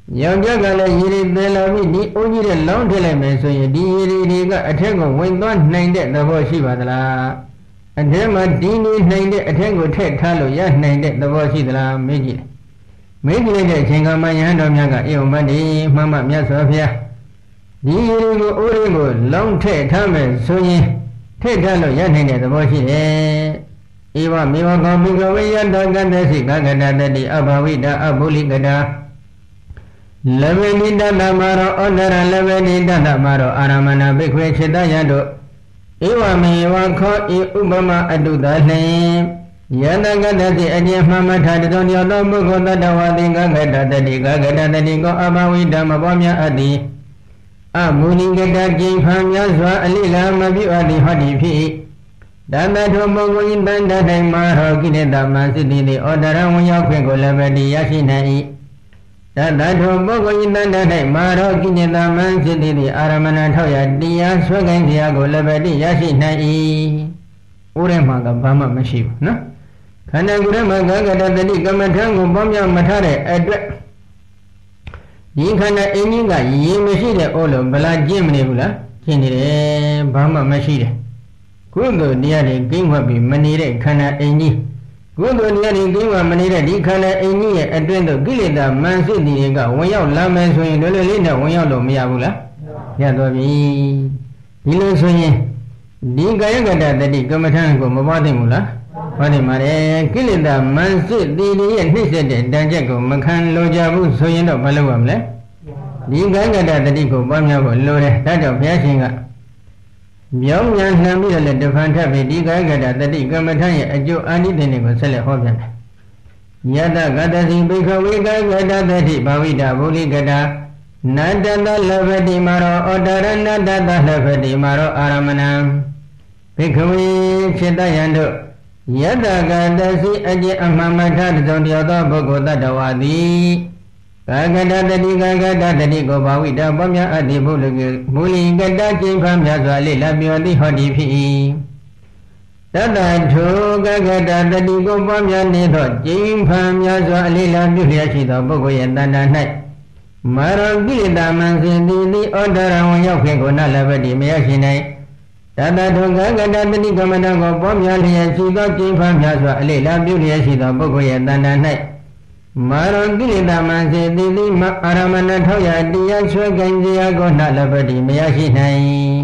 ယောက်ျားကလည်းရေတွေသယ်လာပြီးဒီအုံးကြီးတဲ့လောင်းထည့်လိုက်မယ်ဆိုရင်ဒီရေတွေကအထက်ကိုဝင်သွားနိုင်တဲ့သဘောရှိပါသလားအထက်မှာဒီနေနိုင်တဲ့အထက်ကိုထည့်ထားလို့ရနိုင်တဲ့သဘောရှိသလားမေးကြည့်တယ်မေးကြည့်လိုက်တဲ့အချိန်ကမှယဟန်တော်များကအေဝံပတ္တိမှန်မှမြတ်စွာဘုရားဒီရေတွေကိုအိုးတွေကိုလောင်းထည့်ထားမယ်ဆိုရင်ထည့်ထားလို့ရနိုင်တဲ့သဘောရှိတယ်ဧဝမေဝကောပိကဝေယတကတ္တစိကကတတတိအဘဝိတအဘုလိကတာလဗေနိတတမရောဩဒရလဗေနိတတမရောအာရမဏဘိခွေခြေတယတို့ဧဝမေဝခောဤဥပမအတုတလင်ယတကတ္တတိအကျဉ်မှမထတသောညသောပုဂ္ဂိုလ်တတဝတိကကတတတိကကတတတိကောအဘဝိတမပေါ်မြတ်အတ္တိအမုနိကတကျိဖံမြတ်စွာအလိလာမပြုအပ်သည်ဟောတိဖြစ်တတထုပုဂ္ဂိုလ်တန်တထိုင်မာရောကိလေသာမစိတ္တိတိဩဒရဝရောက်ခွင့်ကိုလည်းပဲရရှိနိုင်၏တတထုပုဂ္ဂိုလ်တန်တထိုင်မာရောကိလေသာမစိတ္တိတိအာရမဏထောက်ရတရားဆွဲကိုင်းတရားကိုလည်းပဲရရှိနိုင်၏ဥရမကဘာမှမရှိဘူးနော်ခန္ဓာကိုယ်ထဲမှာဂဂတတတိကမ္မထံကိုပေါင်းများမထားတဲ့အတွက်ဒီခန္ဓာအင်းကြီးကရေမရှိတဲ့အိုးလို့ဗလာကျင့်မနေဘူးလားကျင့်နေတယ်ဘာမှမရှိတယ်ကုသိုလ်တရားတွေကိန်းဝတ်ပြီးမနေတဲ့ခန္ဓာအင်းကြီးကုသိုလ်တရားတွေကိန်းဝတ်မနေတဲ့ဒီခန္ဓာအင်းကြီးရဲ့အတွင်းသို့ကိလေသာမန်စစ်တီတွေကဝင်ရောက်လာမယ်ဆိုရင်လွယ်လွယ်လေးနဲ့ဝင်ရောက်လို့မရဘူးလားရသွားပြီဒီလိုဆိုရင်ဒီကာယကတတတိကမ္မထံကိုမပွားသိဘူးလားဟောဒီမှာလေကိလေသာမန်စစ်တီတွေရဲ့နှိမ့်ဆက်တဲ့တန်ချက်ကိုမခံလိုကြဘူးဆိုရင်တော့မလုပ်ရမလဲဒီကာယကတတတိကိုပွားများဖို့လိုတယ်ဒါကြောင့်ဘုရားရှင်ကမြောင်းညာနှံပြီးတော့လည်းတဖန်ထပ်ပြီးဒီကာယကတတတိကမ္မထံရဲ့အကျိုးအာနိသင်တွေကိုဆက်လက်ဟောပြန်တယ်ယတဂတစီဘိခဝေကာယကတတတိဘာဝိတဗုလိကတာနတတလဗတိမာရောဩတရဏတတလဗတိမာရောအာရမဏံဘိခဝေจิตယံတို့ယတဂတစီအကျင့်အမှန်မှထတစုံတယောသောပုဂ္ဂိုလ်တတ္တဝါသည်ကာကတတတိကာကတတတိကိုဘာဝိတပွားများအတ္တိဘုလကေမူလင်ကတကျိန်ဖမ်းများစွာလေ့လာပြောသည်ဟောဒီဖြစ်၏တတထုကာကတတတိကိုပွားများနေသောကျိန်ဖမ်းများစွာလေ့လာပြုလျက်ရှိသောပုဂ္ဂိုလ်ရဲ့တဏ္ဍာ၌မာရကိလေသာမံစဉ်သည်သည်ဩဒရဝံရောက်ခင်ကိုနလဘတိမရရှိနိုင်တတထုကာကတတတိကမ္မဋ္ဌာန်းကိုပွားများလျက်ရှိသောကျိန်ဖမ်းများစွာလေ့လာပြုလျက်ရှိသောပုဂ္ဂိုလ်ရဲ့တဏ္ဍာ၌မာရကိလေသာမံစေတိတိမအာရမဏထောက်ရတရားဆွဲကင်စရာကိုနှလပတိမရရှိနိုင်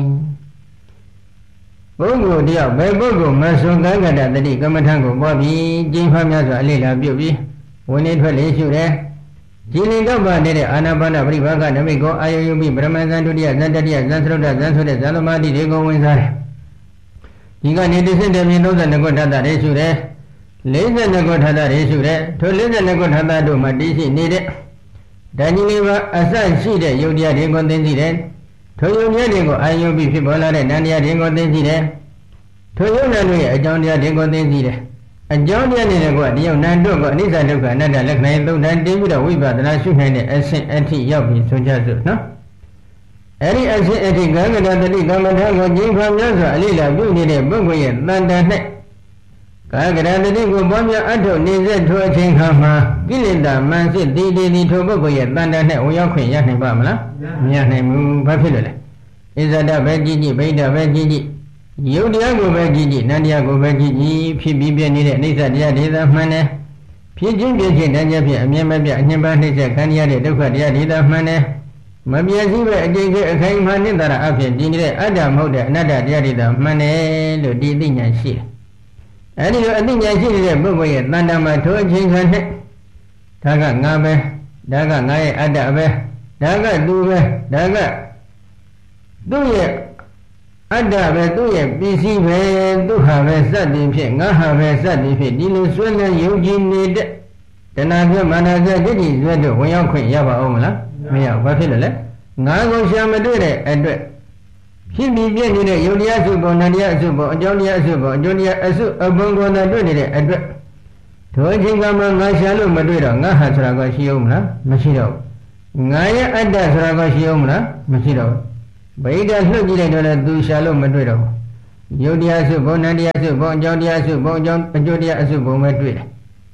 ပုဂ္ဂိုလ်တယောက်ဘယ်ပုဂ္ဂိုလ်မဆွန်ကကတတတိကမ္မထံကိုပွားပြီးကျင့်ဖတ်များစွာအလေ့လာပြုပြီးဝင်နေထွက်လေရှုတယ်ကြည်လင်တော့ပါတဲ့အာနာပါနပရိဘာကနမိတ်ကိုအာယုယုပိပရမဇန်ဒုတိယဇန်တတိယဇန်သရုဒ္ဒဇန်ဆိုတဲ့ဇန်သမာတိတွေကိုဝင်စားတယ်ဒီကနေတစ်စစ်တည်းမြင်သုံးဆယ်နှစ်ခုထပ်တာတွေရှုတယ်လေးဆယ်နှစ်ခုထပ်တာတွေရှုတယ်ထိုလေးဆယ်နှစ်ခုထပ်တာတို့မှာတည်ရှိနေတဲ့ဓာကြီးလေးပါအစရှိတဲ့ယုတ်တရားတွေကိုသိသိတယ်ထိုယုတ်တရားတွေကိုအာယုပိဖြစ်ပေါ်လာတဲ့နန္တရားတွေကိုသိသိတယ်ထိုယုတ်နံတို့ရဲ့အကြောင်းတရားတွေကိုသိသိတယ်အကြောင်းတရားတွေကတယောက်နံတို့ကအနိစ္စဒုက္ခအနတ္တလက္ခဏာသုံးတန်တင်းပြီးတော့ဝိပဿနာရှုနိုင်တဲ့အဆင့်အထိရောက်ပြီဆိုကြစို့နော်အဲ့ဒီအဆင့်အထိကံကတတတိကမ္မထာကိုကျင့်ခံများစွာအလိလာပြုနေတဲ့ပုဂ္ဂိုလ်ရဲ့တန်တန်နဲ့ကာကရတတိကိုပွားများအထုတ်နေစေထိုအချိန်ခါမှာကိလေသာမန်စစ်တည်တည်ဒီထိုပုဂ္ဂိုလ်ရဲ့တန်တန်နဲ့ဝင်ရောက်ခွင့်ရနိုင်ပါမလားမရနိုင်ဘူးဘာဖြစ်လို့လဲဣဇဒပဲကြည့်ကြည့်ဗိဒ္ဓပဲကြည့်ကြည့်ယုတ်တရားကိုပဲကြည့်ကြည့်နန္တရားကိုပဲကြည့်ကြည့်ဖြစ်ပြီးပြနေတဲ့အနိစ္စတရားဒေသမှန်တယ်ဖြစ်ခြင်းပြခြင်းတန်ကြဖြစ်အမြဲမပြအညှဉ်းပန်းနှိမ့်ဆက်ခံရတဲ့ဒုက္ခတရားဒေသမှန်တယ်မပြည့်စုံပဲအကျင့်ကြီးအခိုင်အမာနိတ္တရာအဖြစ်ဒီနေတဲ့အတ္တမဟုတ်တဲ့အနတ္တတရားဒေသမှန်တယ်လို့ဒီသိဉာဏ်ရှိတယ်အဲဒီလိုအသိဉာဏ်ရှိနေတဲ့ပုဂ္ဂိုလ်ရဲ့တန်တမထိုအချိန်ခါနဲ့ဒါကငါပဲဒါကငါရဲ့အတ္တပဲဒါကသူပဲဒါကသူ့ရဲ့အတ္တပဲသူ့ရဲ့ပစ္စည်းပဲသူဟာပဲစက်တည်ဖြစ်ငါဟာပဲစက်တည်ဖြစ်ဒီလိုဆွဲလန်းယုံကြည်နေတဲ့တဏှာပြမာနဇက်ဒိဋ္ဌိဇက်တို့ဝင်ရောက်ခွင့်ရပါအောင်မလားမရဘူးဘာဖြစ်လို့လဲငါကိုရှာမတွေ့တဲ့အတွက်ဖြစ်ပြီးပြည့်နေတဲ့ယုတ်တရားစုပုံနတရားစုပုံအကြောင်းတရားစုပုံအကျိုးတရားအစုအပုံကိုသာတွေ့နေတဲ့အတွက်ထိုအချိန်ကမှငါရှာလို့မတွေ့တော့ငါဟာဆိုတာကရှိအောင်မလားမရှိတော့ဘူးငါရဲ့အတ္တဆိုတာကရှိအောင်မလားမရှိတော့ဘူးဗိဓာလှုပ်ကြည့်လိုက်တော့လည်းသူရှာလို့မတွေ့တော့ဘူးယုတ်တရားစုပုံနတရားစုပုံအကြောင်းတရားစုပုံအကြောင်းအကျိုးတရားအစုပုံပဲတွေ့တယ်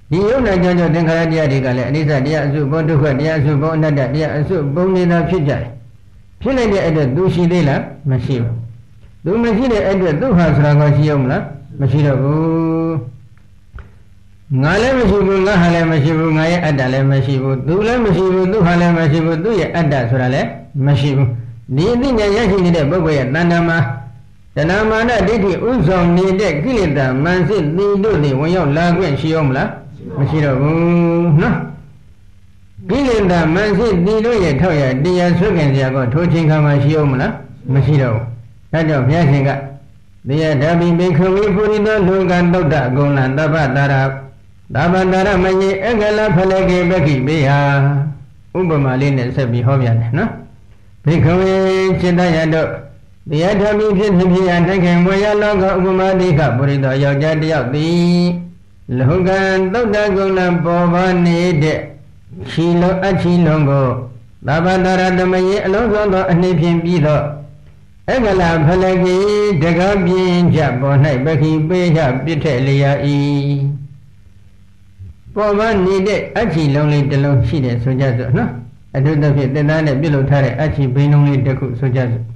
ဒီယုံနာကြောင့်ကြောင့်သင်္ခါရတရားတွေကလည်းအနိစ္စတရားအစုဘောဒုက္ခတရားအစုဘောအနတ္တတရားအစုပုံနေတာဖြစ်ကြတယ်ဖြစ်လိုက်တဲ့အတွက်သူရှိသေးလားမရှိဘူးသူမရှိတဲ့အတွက်သူဟာဆိုတာကရှိအောင်မလားမရှိတော့ဘူးငါလည်းမရှိဘူးငါဟာလည်းမရှိဘူးငါရဲ့အတ္တလည်းမရှိဘူးသူလည်းမရှိဘူးသူဟာလည်းမရှိဘူးသူရဲ့အတ္တဆိုတာလည်းမရှိဘူးဒီအသိဉာဏ်ရရှိနေတဲ့ပုဂ္ဂိုလ်ရဲ့တဏ္ဍာမှာတဏမာနဒိဋ္ဌိဥဆောင်နေတဲ့ကိလေသာမန်စစ်သီတို့တွေဝင်ရောက်လာခွင့်ရှိအောင်မလားမရှိတော့ဘူးနော်ကိလေသာမန်စစ်သီတို့ရဲ့ထောက်ရတရားဆွဲခင်စရာကထိုးချင်းခါမှရှိအောင်မလားမရှိတော့ဘူးဒါကြောင့်ဘုရားရှင်ကတရားဓာပိမေခဝေပုရိသောလောကသုဒ္ဓအကုန်လံသဗ္ဗတာရသဗ္ဗတာရမယေအကလဖလကေပက္ခိဘေဟာဥပမာလေးနဲ့ဆက်ပြီးဟောပြတယ်နော်ဘေခဝေจิตယတို့တရားဓာပိဖြစ်ဖြစ်ဖြစ်ရတိုက်ခင်မွေရလောကဥပမာတိကပုရိသောယောက်ျားတစ်ယောက်သည်လောကသုဒ္ဓကုလံပေါ်ပါနေတဲ့ခြီလုံးအခြီလုံးကိုသဗ္ဗတာရတမယေအလုံးစုံသောအနှိမ့်ဖြင့်ပြီးသောအကလဖလကေတကားပြင်းကြပေါ်၌ပခိပေးချပြစ်ထက်လျာဤပေါ်ပါနေတဲ့အခြီလုံးလေးတစ်လုံးရှိတယ်ဆိုကြစို့နော်အထုသဖြင့်သင်္သားနဲ့ပြုလုပ်ထားတဲ့အခြီဘိန်းလုံးလေးတစ်ခုဆိုကြစို့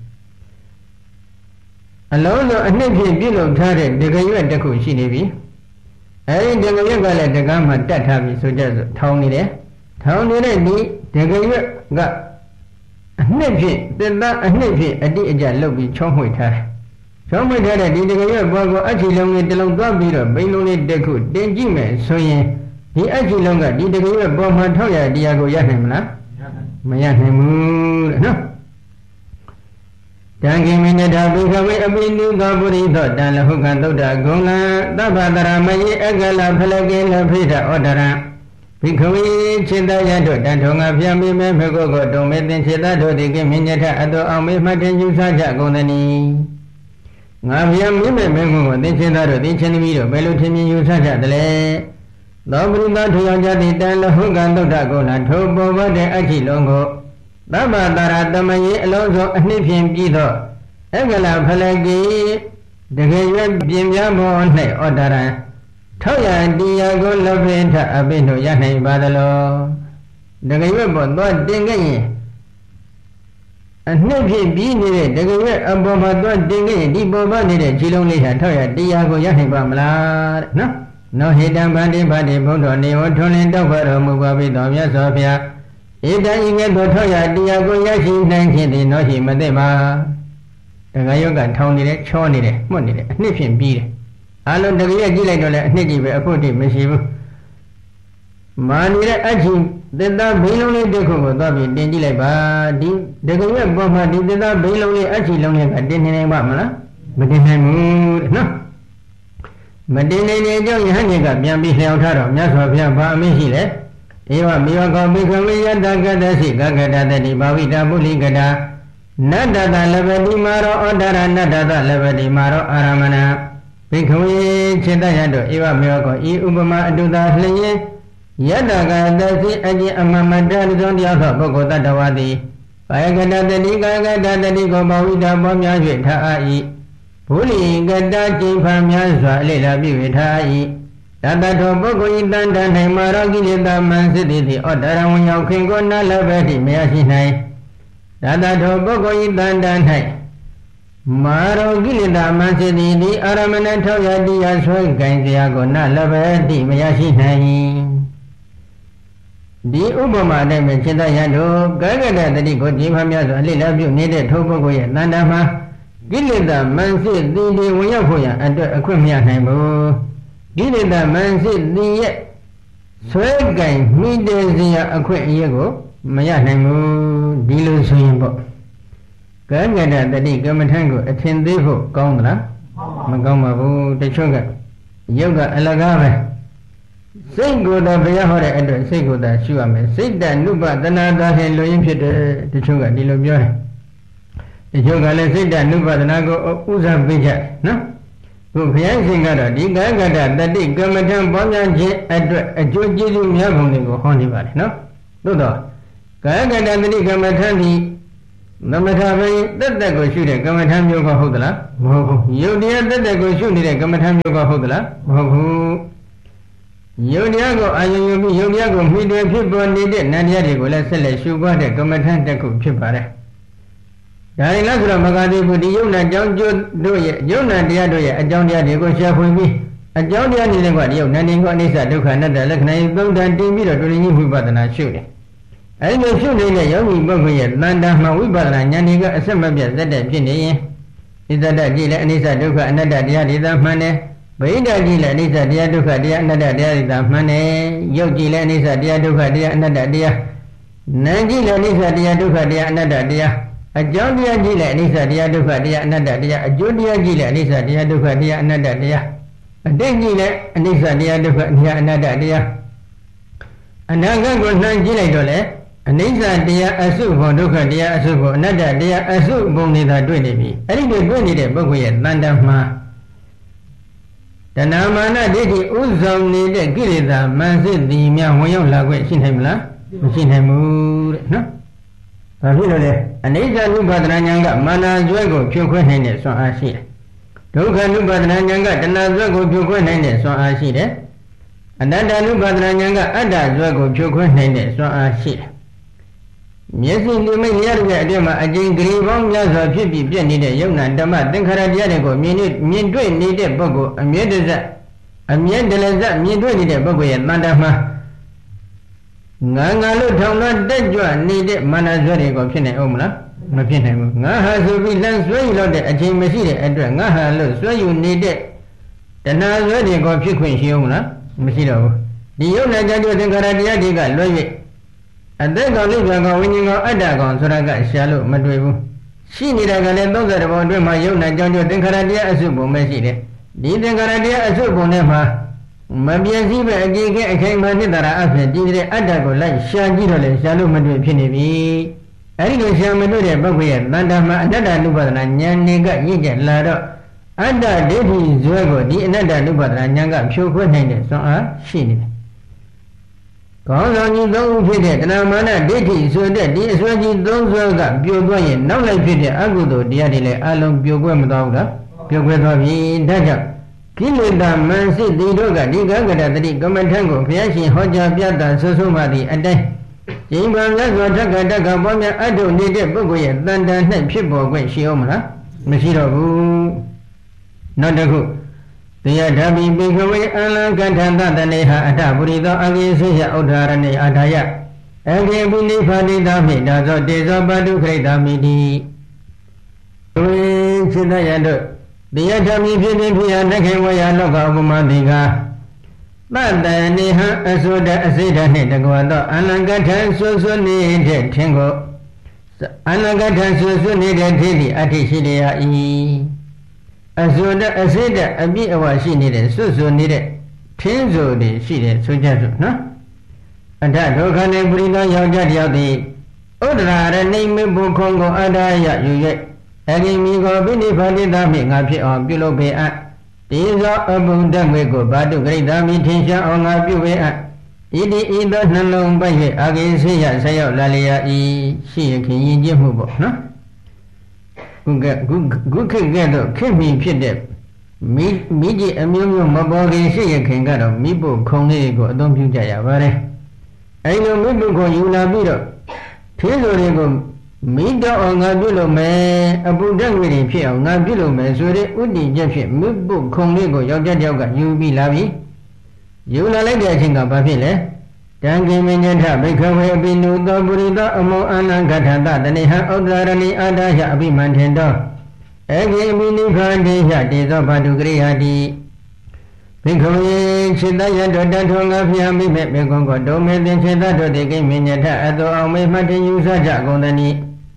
အလုံးစုံအနှစ်ဖြင့်ပြုလုပ်ထားတဲ့တကရွက်တစ်ခုရှိနေပြီအဲဒီတကရွက်ကလည်းတကားမှာတတ်ထားပြီဆိုကြစို့ထောင်းနေတယ်ထောင်းနေတဲ့ဒီတကရွက်ကအနှစ်ဖြင့်သင်္သားအနှစ်ဖြင့်အတိအကျလုပ်ပြီးချောင်းမွေထားတယ်ချောင်းမွေထားတဲ့ဒီတကရွက်ဘောကိုအခြီလုံးလေးတစ်လုံးသွားပြီးတော့ဘိန်းလုံးလေးတစ်ခုတင်ကြည့်မယ်ဆိုရင်ဒီအကြည့်လုံးကဒီတကယ်ပေါ်မှာထောက်ရတရားကိုရနိုင်မလားမရနိုင်ဘူးတဲ့နော်တံခိမိနတာဘိခဝေအပိနုသောပုရိသောတံလဟုကံသုဒ္ဓဂုံလံသဗ္ဗတရမယေအကလဖလကေလဖိဒဩဒရံဘိခဝေခြေတရတို့တန်ထုံငါပြန်မိမဲဖေကိုကိုတုံမေသင်ခြေတတို့ဒီကိမိညထအတောအောင်မေမှတ်တင်ယူဆကြကုန်သည်နီငါပြန်မိမဲမဲကိုသင်ခြေတတို့သင်ခြေသမီးတို့ဘယ်လိုထင်မြင်ယူဆကြသလဲသောပရိသထယောကြတိတံလဟုကံသုဒ္ဓကိုလထိုပေါ်ပါတဲ့အကြည့်လုံးကိုသဗ္ဗတာရတမယေအလုံးစုံအနှစ်ဖြင့်ပြီးသောအကလဖလကေတကယ်ရွယ်ပြင်ပြပေါ်၌ဩတရံထောက်ရတရားကိုလဘိထအပိတို့ရနိုင်ပါသလောတကယ်ရွယ်ပေါ်သွားတင်ခဲ့ရင်အနှစ်ဖြင့်ပြီးနေတဲ့တကယ်ရွယ်အပေါ်မှာသွားတင်ခဲ့ရင်ဒီပေါ်ပါနေတဲ့ခြေလုံးလေးဟာထောက်ရတရားကိုရနိုင်ပါမလားတဲ့နော်နောဟိတံဗန္တိဗန္တိဘုဒ္ဓနေဝထွန်းလင်းတောက်ဖတော်မူပါပြီတော်မြတ်စွာဘုရားဣတံဤကဲ့သို့ထောက်ရတရားကိုရရှိနိုင်ခြင်းသည်နောရှိမသိပါတခါယောကထောင်းနေတယ်ချောနေတယ်မှုတ်နေတယ်အနှစ်ဖြင့်ပြီးတယ်အလုံးတကယ်ကြည့်လိုက်တော့လည်းအနှစ်ကြီးပဲအဖို့တည်းမရှိဘူးမာနေတဲ့အချင်းသစ္စာဘိန်းလုံးလေးတစ်ခုကိုသွားပြီးတင်ကြည့်လိုက်ပါဒီတကယ်ပေါ်မှာဒီသစ္စာဘိန်းလုံးလေးအချင်းလုံးလေးကတင်နေနိုင်ပါမလားမတင်နိုင်ဘူးတဲ့နော်မတင်နေတဲ့အကြောင်းယဟန်ကြီးကပြန်ပြီးလျှောက်ထားတော့မြတ်စွာဘုရားဘာအမိန့်ရှိလဲဧဝမေဝကောဘိခဝေယတကတ္တသိကကတတတိဘာဝိတာပုလိကတာနတ္တတလဘတိမာရောဩဒရနတ္တတလဘတိမာရောအာရမဏဘိခဝေခြေတရတို့ဧဝမေဝကောဤဥပမာအတုသာလျင်ယတကတ္တသိအကျင့်အမမတ္တသုံးတရားသောပုဂ္ဂိုလ်တ attva သည်ကာယကတတတိကာယကတတတိကိုဘာဝိတာပေါ်များ၍ထားအာ၏ဘုလိကတကျင့်ဖန်များစွာအလေလာပြု၍ထား၏တတထောပုဂ္ဂိုလ်ဤတန်တန်၌မာရောကိလေသာမန်စစ်သည်သည်ဩတရဝံရောက်ခင်ကိုနာလဘတိမရရှိနိုင်တတထောပုဂ္ဂိုလ်ဤတန်တန်၌မာရောကိလေသာမန်စစ်သည်သည်အာရမဏထောက်ရတရားဆွဲကင်စရာကိုနာလဘတိမရရှိနိုင်ဒီဥပမာနဲ့ပဲจิตရတို့ကာယကတတတိကိုကျင့်ဖန်များစွာအလေလာပြုနေတဲ့ထိုပုဂ္ဂိုလ်ရဲ့တန်တန်မှာကိလေသာမန်စစ်သည်တွေဝင်ရောက်ဖို့ရန်အတွက်အခွင့်မရနိုင်ဘူးကိလေသာမန်စစ်သည်ရဲ့ဆွဲကင်မိတဲ့စရာအခွင့်အရေးကိုမရနိုင်ဘူးဒီလိုဆိုရင်ပေါ့ကံကတတတိကမ္မထံကိုအထင်သေးဖို့ကောင်းသလားမကောင်းပါဘူးတချို့ကရုပ်ကအလကားပဲစိတ်ကိုယ်တော်ဘုရားဟောတဲ့အတွက်စိတ်ကိုယ်တော်ရှုရမယ်စိတ်တနုပဒနာသာဟင်လူရင်းဖြစ်တယ်တချို့ကဒီလိုပြောတယ်တချို့ကလည်းစိတ်တနုပဒနာကိုဥစားပေးကြနော်ခုဘုရားရှင်ကတော့ဒီကာယကတတတိကမ္မထံပေါ်များခြင်းအတွက်အကျိုးကျေးဇူးများပုံတွေကိုဟောနေပါတယ်နော်သို့တော့ကာယကတတတိကမ္မထံဒီသမထဘိတက်တက်ကိုရှုတဲ့ကမ္မထံမျိုးကဟုတ်သလားမဟုတ်ဘူးယုတ်တရားတက်တက်ကိုရှုနေတဲ့ကမ္မထံမျိုးကဟုတ်သလားမဟုတ်ဘူးယုတ်တရားကိုအာယုံယူပြီးယုတ်တရားကိုမှီတယ်ဖြစ်ပေါ်နေတဲ့နန္တရားတွေကိုလည်းဆက်လက်ရှုပွားတဲ့ကမ္မထန်တစ်ခုဖြစ်ပါတယ်ဒါရင်လည်းဆိုတော့မဂ္ဂတိပုဒီယုတ်နာကြောင့်ကျိုးတို့ရဲ့ယုတ်နာတရားတို့ရဲ့အကြောင်းတရားတွေကိုရှာဖွေပြီးအကြောင်းတရားနေတဲ့ကတရုပ်နန္ဒီကိုအနိစ္စဒုက္ခအနတ္တလက္ခဏာရေးသုံးတန်တင်ပြီးတော့ဒုရင်းကြီးဝိပဿနာရှုတယ်အဲဒီလိုရှုနေတဲ့ယောဂီပုဂ္ဂိုလ်ရဲ့တန်တာမှဝိပဿနာဉာဏ်တွေကအဆက်မပြတ်သက်တဲ့ဖြစ်နေရင်ဣဇဒကြည့်လဲအနိစ္စဒုက္ခအနတ္တတရားတွေသာမှန်တယ်ဗိဓာကြည့်လဲအနိစ္စတရားဒုက္ခတရားအနတ္တတရားတွေသာမှန်တယ်ယုတ်ကြည့်လဲအနိစ္စတရားဒုက္ခတရားအနတ္တတရားနာမ်ကြည့်လဲအနိစ္စတရားဒုက္ခတရားအနတ္တတရားအကြောင်းတရားကြည့်လဲအနိစ္စတရားဒုက္ခတရားအနတ္တတရားအကျိုးတရားကြည့်လဲအနိစ္စတရားဒုက္ခတရားအနတ္တတရားအတိတ်ကြည့်လဲအနိစ္စတရားဒုက္ခတရားအနတ္တတရားအနာဂတ်ကိုနှံကြည့်လိုက်တော့လေအနိစ္စတရားအစုဘုံဒုက္ခတရားအစုဘုံအနတ္တတရားအစုဘုံနေတာတွေ့နေပြီအဲ့ဒီလိုတွေ့နေတဲ့ပုဂ္ဂိုလ်ရဲ့တန်တမှာတဏမာနဒိဋ္ဌိဥဆောင်နေတဲ့ကိလေသာမန်စစ်သည်များဝင်ရောက်လာခွင့်ရှိနိုင်မလားမရှိနိုင်ဘူးတဲ့နော်ဘာဖြစ်လို့လဲအနိစ္စနုပါဒနာဉာဏ်ကမာနဇွဲကိုဖြိုခွဲနိုင်တဲ့စွမ်းအားရှိတယ်ဒုက္ခနုပါဒနာဉာဏ်ကတဏှာဇွဲကိုဖြိုခွဲနိုင်တဲ့စွမ်းအားရှိတယ်အနတ္တနုပါဒနာဉာဏ်ကအတ္တဇွဲကိုဖြိုခွဲနိုင်တဲ့စွမ်းအားရှိတယ်မျက်စိလူမိတ်ရတဲ့အတွင်းမှာအကျဉ်းဂရီပေါင်းများစွာဖြစ်ပြီးပြည့်နေတဲ့ယုံနာဓမ္မသင်္ခါရတရားတွေကိုမြင်နေမြင်တွေ့နေတဲ့ပုဂ္ဂိုလ်အမြဲတည်းအမြဲတည်းစမြင်တွေ့နေတဲ့ပုဂ္ဂိုလ်ရဲ့တန်တမှာငါငါလို့ထောင်လွှတ်တက်ကြွနေတဲ့မာနဇွဲတွေကိုဖြစ်နိုင်အောင်မလားမဖြစ်နိုင်ဘူးငါဟာဆိုပြီးလမ်းဆွဲယူလို့တဲ့အချိန်မရှိတဲ့အတွက်ငါဟာလို့ဆွဲယူနေတဲ့တဏှာဇွဲတွေကိုဖြစ်ခွင့်ရှိအောင်မလားမရှိတော့ဘူးဒီယုံနာကြတဲ့သင်္ခါရတရားတွေကလွှဲ၍အသက်ကောင်လိဗ္ဗာန်ကောင်ဝိညာဉ်ကောင်အတ္တကောင်ဆိုတာကရှာလို့မတွေ့ဘူးရှိနေတာကလည်းသုံးဆယ်ဘုံအတွင်းမှာယုံနာကြောင့်သင်္ခါရတရားအစုဘုံပဲရှိတယ်ဒီသင်္ခါရတရားအစုဘုံထဲမှာမပြည့်စည်ပဲအကြည့်ကဲအခိုင်အမာနှစ်သာရအဖြစ်ဒီတဲ့အတ္တကိုလိုက်ရှာကြည့်တော့လေရှာလို့မတွေ့ဖြစ်နေပြီအဲဒီလိုရှာမတွေ့တဲ့ပုဂ္ဂိုလ်ရဲ့တဏ္ဍာမှာအတ္တနုပါဒနာဉာဏ်တွေကရင့်ကျက်လာတော့အတ္တဒိဋ္ဌိဇွဲကိုဒီအနတ္တနုပါဒနာဉာဏ်ကဖြိုခွဲနိုင်တဲ့စွမ်းအားရှိနေတယ်ကောင်းဆောင်ကြီးသုံးဦးဖြစ်တဲ့တဏှာမာနဒိဋ္ဌိဆိုတဲ့ဒီအစွဲကြီးသုံးစွဲကပြိုသွားရင်နောက်လိုက်ဖြစ်တဲ့အကုသိုလ်တရားတွေလည်းအလုံးပြိုကွဲမသွားဘူးလားပြိုကွဲသွားပြီဒါကြောင့်ကိလေသာမန်စစ်တီတို့ကဒီကကတတတိကမ္မထံကိုဘုရားရှင်ဟောကြားပြတာဆွဆုံးမှသည့်အတိုင်းကျင့်ပါလက်စွာတက္ကတက္ကပွားများအထုနေတဲ့ပုဂ္ဂိုလ်ရဲ့တန်တန်၌ဖြစ်ပေါ်ခွင့်ရှိအောင်မလားမရှိတော့ဘူးနောက်တစ်ခုတရားဓမ္မိပိခဝေအလံကထသတနေဟာအထပုရိသောအကိသေယဥဒ္ဓရဏေအာထာယအကေပုနိဖာတိတာမိဒါသောတေဇောပတုခရိတာမိတိဝိစိတယတို့တရားဓမ္မိဖြစ်ဖြစ်ဖြစ်ရနှခေဝယလောကဥပမာတိကသတ္တနေဟံအသုဒအစိဒနှင့်တကွာသောအလံကထဆွဆွနေတဲ့ထင်ကိုအလံကထဆွဆွနေတဲ့ထင်သည်အဋ္ဌိရှိလျာ၏အစွတ်အစိတ်အပြည့်အဝရှိနေတဲ့စွတ်စွနေတဲ့ထင်းစွတွေရှိတယ်ဆိုကြစို့နော်အထဒုက္ခနဲ့ပရိသောယောက်ျားတယောက်သည်ဥဒ္ဒရာရဏိမေဘုခုံကိုအဒါယယူ၍အဂိမိကိုပိနိဖာတိသမီငါဖြစ်အောင်ပြုလုပ်ပေအပ်ဒီသောအဘုံတတ်ငွေကိုဘာတုဂရိသမီထင်ရှားအောင်ငါပြုပေအပ်ဣတိဤသောနှလုံးပိုက်၍အဂိဆေယဆက်ရောက်လာလျာဤရှိရခင်ယဉ်ကျေးမှုပေါ့နော်ခုကခုခုခေတ်ကတော့ခေတ်မီဖြစ်တဲ့မိမိကြီးအမျိုးမျိုးမပေါ်ခင်ရှိရခင်ကတော့မိဖို့ခုံလေးကိုအသုံးပြုကြရပါတယ်အဲလိုမိဖို့ခုံယူလာပြီးတော့ထေးဆိုတွေကိုမိတော့အောင်ငါပြုလို့မယ်အပူဓာတ်ငွေတွေဖြစ်အောင်ငါပြုလို့မယ်ဆိုတဲ့ဥတည်ချက်ဖြင့်မိဖို့ခုံလေးကိုယောက်ျားတယောက်ကယူပြီးလာပြီယူလာလိုက်တဲ့အချိန်ကဘာဖြစ်လဲတံကိမညထဘိခဝေအပိနုသောပုရိသောအမောအနံကထသတနေဟံဥဒ္ဒရဏိအာဒါယအပိမန္ထေတောအဂိမိနိဖန္တေယတေသောဘာတုကရိယာတိဘိခဝေခြေတယတောတထောငါဖျားမိမဲ့ဘေကွန်ကိုဒုံမေသင်ခြေတတို့တေကိမညထအတောအောင်မေမှတ်တင်ယူဆကြကုန်သနိ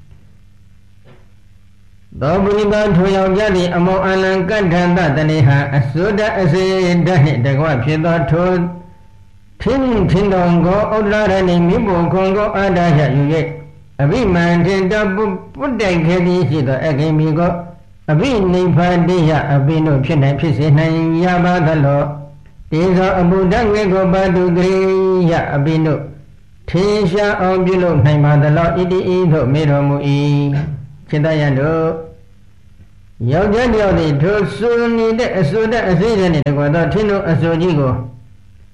သောပုရိသောထိုယောက်ျားသည်အမောအနံကထသတနေဟံအစွဒအစေဓာနှင့်တကွဖြစ်သောထိုထင်းထင်းတော်ကိုဥဒ္ဒရဏိမိဘုခုံကိုအာဒါယယူ၍အဘိမန္တေတပုပုတ္တိုင်ခေတိရှိသောအဂိမိကိုအဘိနိဗ္ဗာန်တရားအဘိနုဖြစ်နိုင်ဖြစ်စေနိုင်ရပါသလောတေဇောအဘုဒ္ဓငေကိုပါတုဂရိယအဘိနုထေရှားအောင်ပြုလုပ်နိုင်ပါသလောဣတိဤသို့မေတော်မူ၏စေတယံတို့ယောက်ျားတယောက်သည်ထိုစွန်နေတဲ့အစွတ်တဲ့အစိတ်နဲ့တကွာသောထင်းတို့အစွတ်ကြီးကို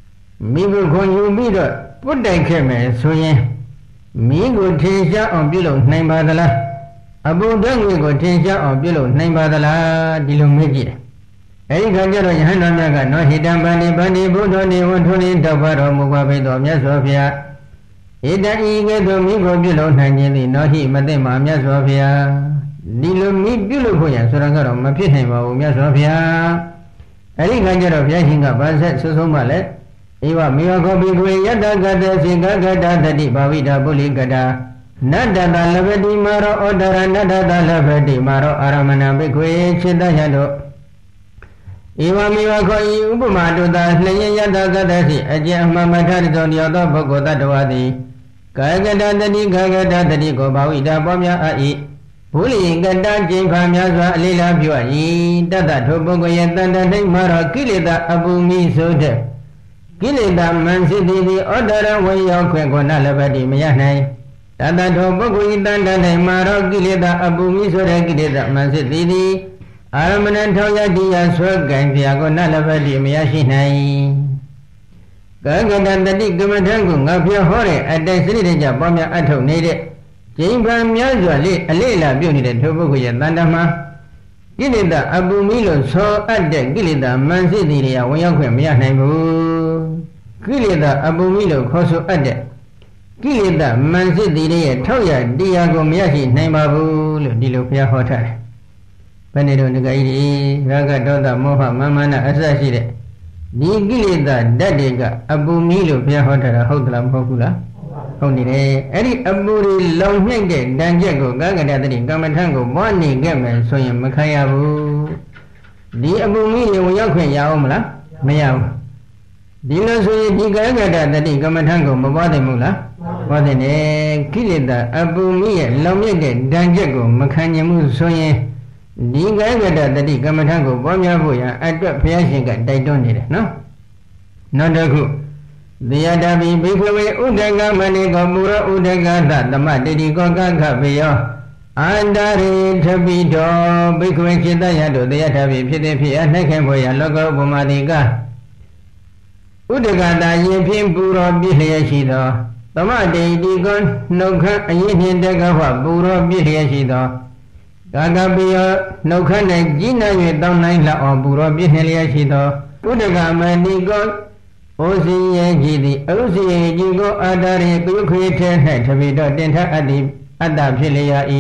မိကိုခွန်ယူပြီးတော့ပုတ်တိုက်ခဲ့မယ်ဆိုရင်မိကိုထင်ရှားအောင်ပြုလုပ်နိုင်ပါသလားအဘုဒ္ဓငွေကိုထင်ရှားအောင်ပြုလုပ်နိုင်ပါသလားဒီလိုမေးကြည့်တယ်အဲဒီခါကျတော့ယဟန်တော်မြတ်ကနောဟိတံဗန္တိဗန္တိဘုဒ္ဓနေဝထွန်းနေတောက်ပါတော်မူပါဘိတော်မြတ်စွာဘုရားဣတံဤကဲ့သို့မိကိုပြုလုပ်နိုင်ခြင်းသည်နောဟိမသိမှာမြတ်စွာဘုရားဒီလိုမိပြုလုပ်ဖို့ရဆိုတော့ကတော့မဖြစ်နိုင်ပါဘူးမြတ်စွာဘုရားအဲဒီခါကျတော့ဘုရားရှင်ကဗာဆက်ဆွဆုံးမှလည်းဧဝမေယခောဘိကဝေယတ္တကတ္တစေကကတ္တတတိဘာဝိတာပုလိကတ္တနတ္တတလဘတိမာရောဩဒရနတ္တတလဘတိမာရောအာရမဏဘိကဝေခြေတယတို့ဧဝမေယခောဤဥပမာတုတာလျင်ယတ္တကတ္တစီအကျဉ်အမှန်မထတဲ့သောတရားသောပုဂ္ဂိုလ်တ attva သည်ကာယကတ္တတတိကာယကတ္တတတိကိုဘာဝိတာပေါများအ၏ဘုလိကတ္တကျင့်ခါများစွာအလေးလားပြု၏တတ္တထိုပုဂ္ဂိုလ်ရဲ့တန်တန်၌မာရောကိလေသာအပူမိဆိုတဲ့ကိလေသာမန်စစ်သည်သည်ဩဒရဝေရောက်ခွင့်ကိုနလဘတိမရနိုင်တတထောပုဂ္ဂိုလ်ဤတန်တန်၌မာရောကိလေသာအပူမိဆိုတဲ့ကိလေသာမန်စစ်သည်သည်အာရမဏထောက်ရတရားဆွဲကံပြာကိုနလဘတိမရရှိနိုင်ကာကတတတိကမ္မထံကိုငါပြဟောတဲ့အတိုင်စရိတကြပေါများအထုတ်နေတဲ့ကျိန်ဖန်များစွာလေးအလေးလာပြုတ်နေတဲ့ထိုပုဂ္ဂိုလ်ရဲ့တန်တမှာကိလေသာအပူမိလို့ဆောအပ်တဲ့ကိလေသာမန်စစ်သည်တွေကဝင်ရောက်ခွင့်မရနိုင်ဘူးကိလေသာအပူမိလို့ခေါ်ဆိုအပ်တဲ့ကိလေသာမန်စစ်သည်တွေရဲ့ထောက်ရတရားကိုမရရှိနိုင်ပါဘူးလို့ဒီလိုဘုရားဟောထားတယ်ဘယ်နေတော့ငကကြီးတွေရာဂဒေါသမောဟမာမာနအစရှိတဲ့ဒီကိလေသာဓာတ်တွေကအပူမိလို့ဘုရားဟောထားတာဟုတ်သလားမဟုတ်ဘူးလားဟုတ်နေတယ်အဲ့ဒီအပူတွေလောင်နှိမ့်တဲ့တန်ကြက်ကိုကာကတတတိကမ္မထံကိုပွားနေခဲ့မယ်ဆိုရင်မခံရဘူးဒီအပူမိတွေဝင်ရောက်ခွင့်ရအောင်မလားမရဘူးဒီလိုဆိုရင်ဒီကာကတတတိကမ္မထံကိုမပွားနိုင်ဘူးလားပွားတယ်ကိလေသာအပူမိရဲ့လောင်မြင့်တဲ့တန်ကြက်ကိုမခံနိုင်မှုဆိုရင်ဒီကာကတတတိကမ္မထံကိုပွားများဖို့ရအတွက်ဘုရားရှင်ကတိုက်တွန်းနေတယ်နော်နောက်တစ်ခုသေယတပိဘိခဝေဥဒကမဏိကောပူရဥဒကသသမတိတိကောကခဘေယောအန္တရိထပိတောဘိခဝေจิตယတို့သေယတပိဖြစ်တဲ့ဖြစ်အနှိုက်ခင်ဖွယ်ရလောကဥပမာတိကဥဒကတာယင်ဖြင့်ပူရောပြည့်လျက်ရှိသောသမတိတိကောနှုတ်ခမ်းအရင်ဖြင့်တက္ကဟပူရောပြည့်လျက်ရှိသောကာကဘေယောနှုတ်ခမ်း၌ကြီးနာ၍တောင်းနိုင်လောက်အောင်ပူရောပြည့်လျက်ရှိသောဥဒကမဏိကောဩစီယေကြည်သည်အရုစီယေကြည်ကိုအာတာရေပြုခွေထဲ၌တပိတော့တင်ထအတ္တိအတ္တဖြစ်လျက်၏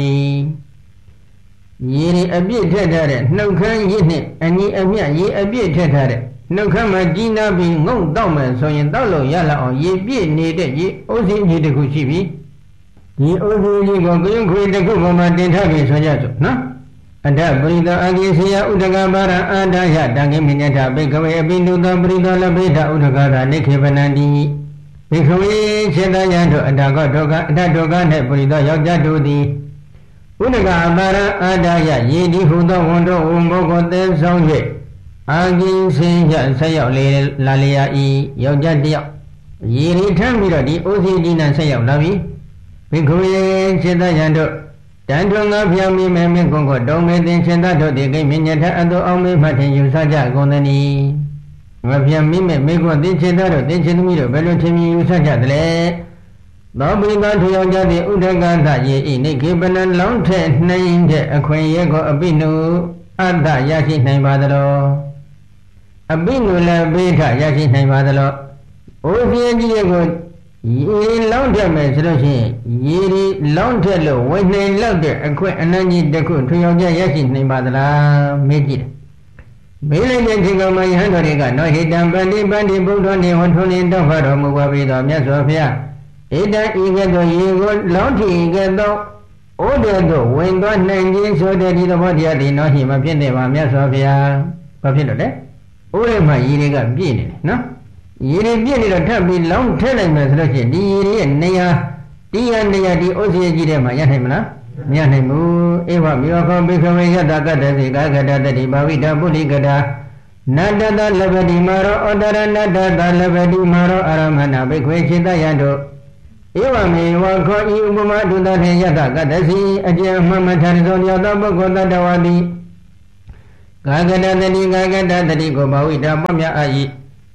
ရေအပြည့်ထက်ထားတဲ့နှုတ်ခမ်းရည်နှင့်အညီအမျှရေအပြည့်ထက်ထားတဲ့နှုတ်ခမ်းမှာကြီးနာပြီးငုံတောက်မယ်ဆိုရင်တောက်လို့ရလောက်အောင်ရေပြည့်နေတဲ့ရေဩစီရေတစ်ခုရှိပြီဒီဩစီရေကိုပြုခွေတစ်ခုပေါ်မှာတင်ထပြီးဆိုကြစို့နော်အတ္တပရိသောအကိစေယဥဒကပါရအာဒယတံကိမိညထဘိကဝေအပိနုသောပရိသောလဘိဒဥဒကသာနိခေပနန္တိဘိကဝေခြေတယံတို့အတ္တကောဒုက္ခအတ္တဒုက္ခနှင့်ပရိသောယောက်ျားတို့သည်ဥဒကပါရအာဒယယေတိဟုသောဝန်တို့ဝန်ဘောကိုသဲဆောင်၍အာကိစေယဆက်ရောက်လေလာလျာဤယောက်ျားတယောက်ယေရီထမ်းပြီးတော့ဒီအိုစီဒီနံဆက်ရောက်လာပြီဘိကဝေခြေတယံတို့တန်ထွန်ငါဖျောင်းမိမယ်မင်းကွန်ကိုတုံးမေတင်ရှင်သာတို့ဒီကိမင်းညထအတောအောင်မေမှတ်ထင်ယူဆကြကုန်သနည်းငါဖျောင်းမိမယ်မင်းကွန်တင်ရှင်သာတို့တင်ရှင်သမီးတို့ဘယ်လိုထင်မြင်ယူဆကြသလဲသောပိသထယောကြသည့်ဥဒကသယေဤနိကေပနံလောင်းထက်နှိမ့်တဲ့အခွင့်ရဲကိုအပိနုအတ္တရရှိနိုင်ပါသလောအပိနုလည်းဘေးထရရှိနိုင်ပါသလောအိုးပြင်းကြီးရဲ့ကိုရေလောင်းထက်မယ်ဆိုလို့ရှိရင်ရေဒီလောင်းထက်လို့ဝိနေလောက်တဲ့အခွင့်အနံ့ကြီးတစ်ခုထွေအောင်ကြရရှိနိုင်ပါသလားမေးကြည့်တယ်မေးလိုက်တဲ့ဒီကောင်မယဟန်တော်တွေကနောဟိတံပန္တိပန္တိဗုဒ္ဓနေဝထွန်းနေတော့ဖတော်မူပါပြီတော်မြတ်စွာဘုရားဣတံဤကဲ့သို့ရေကိုလောင်းထီကဲ့သို့ဩဒေတို့ဝင်သွားနိုင်ခြင်းဆိုတဲ့ဒီသဘောတရားဒီနောဟိမဖြစ်နေပါမြတ်စွာဘုရားဘာဖြစ်လို့လဲဩဒေမှာရေတွေကပြည့်နေတယ်နော်ရေတွေပြည့်နေတော့ထပ်ပြီးလောင်းထည့်လိုက်မယ်ဆိုလို့ရှိရင်ဒီရေတွေရဲ့နေရာတရားနေရာဒီဩဇေကြီးထဲမှာရနိုင်မလားမရနိုင်ဘူးဧဝမေဝခောဘိခဝေယတကတ္တစေကာကတတတိဘာဝိတပုလိကတာနတ္တတလဘတိမာရောဩတရနတ္တတလဘတိမာရောအာရမဏဘိခွေခြေတယံတို့ဧဝမေဝခောဤဥပမာတုတထေယတကတ္တစီအကျဉ်မှမထရသောယောသောပုဂ္ဂိုလ်တတဝတိကာကတတတိကာကတတတိကိုဘာဝိတပွားများအာဤ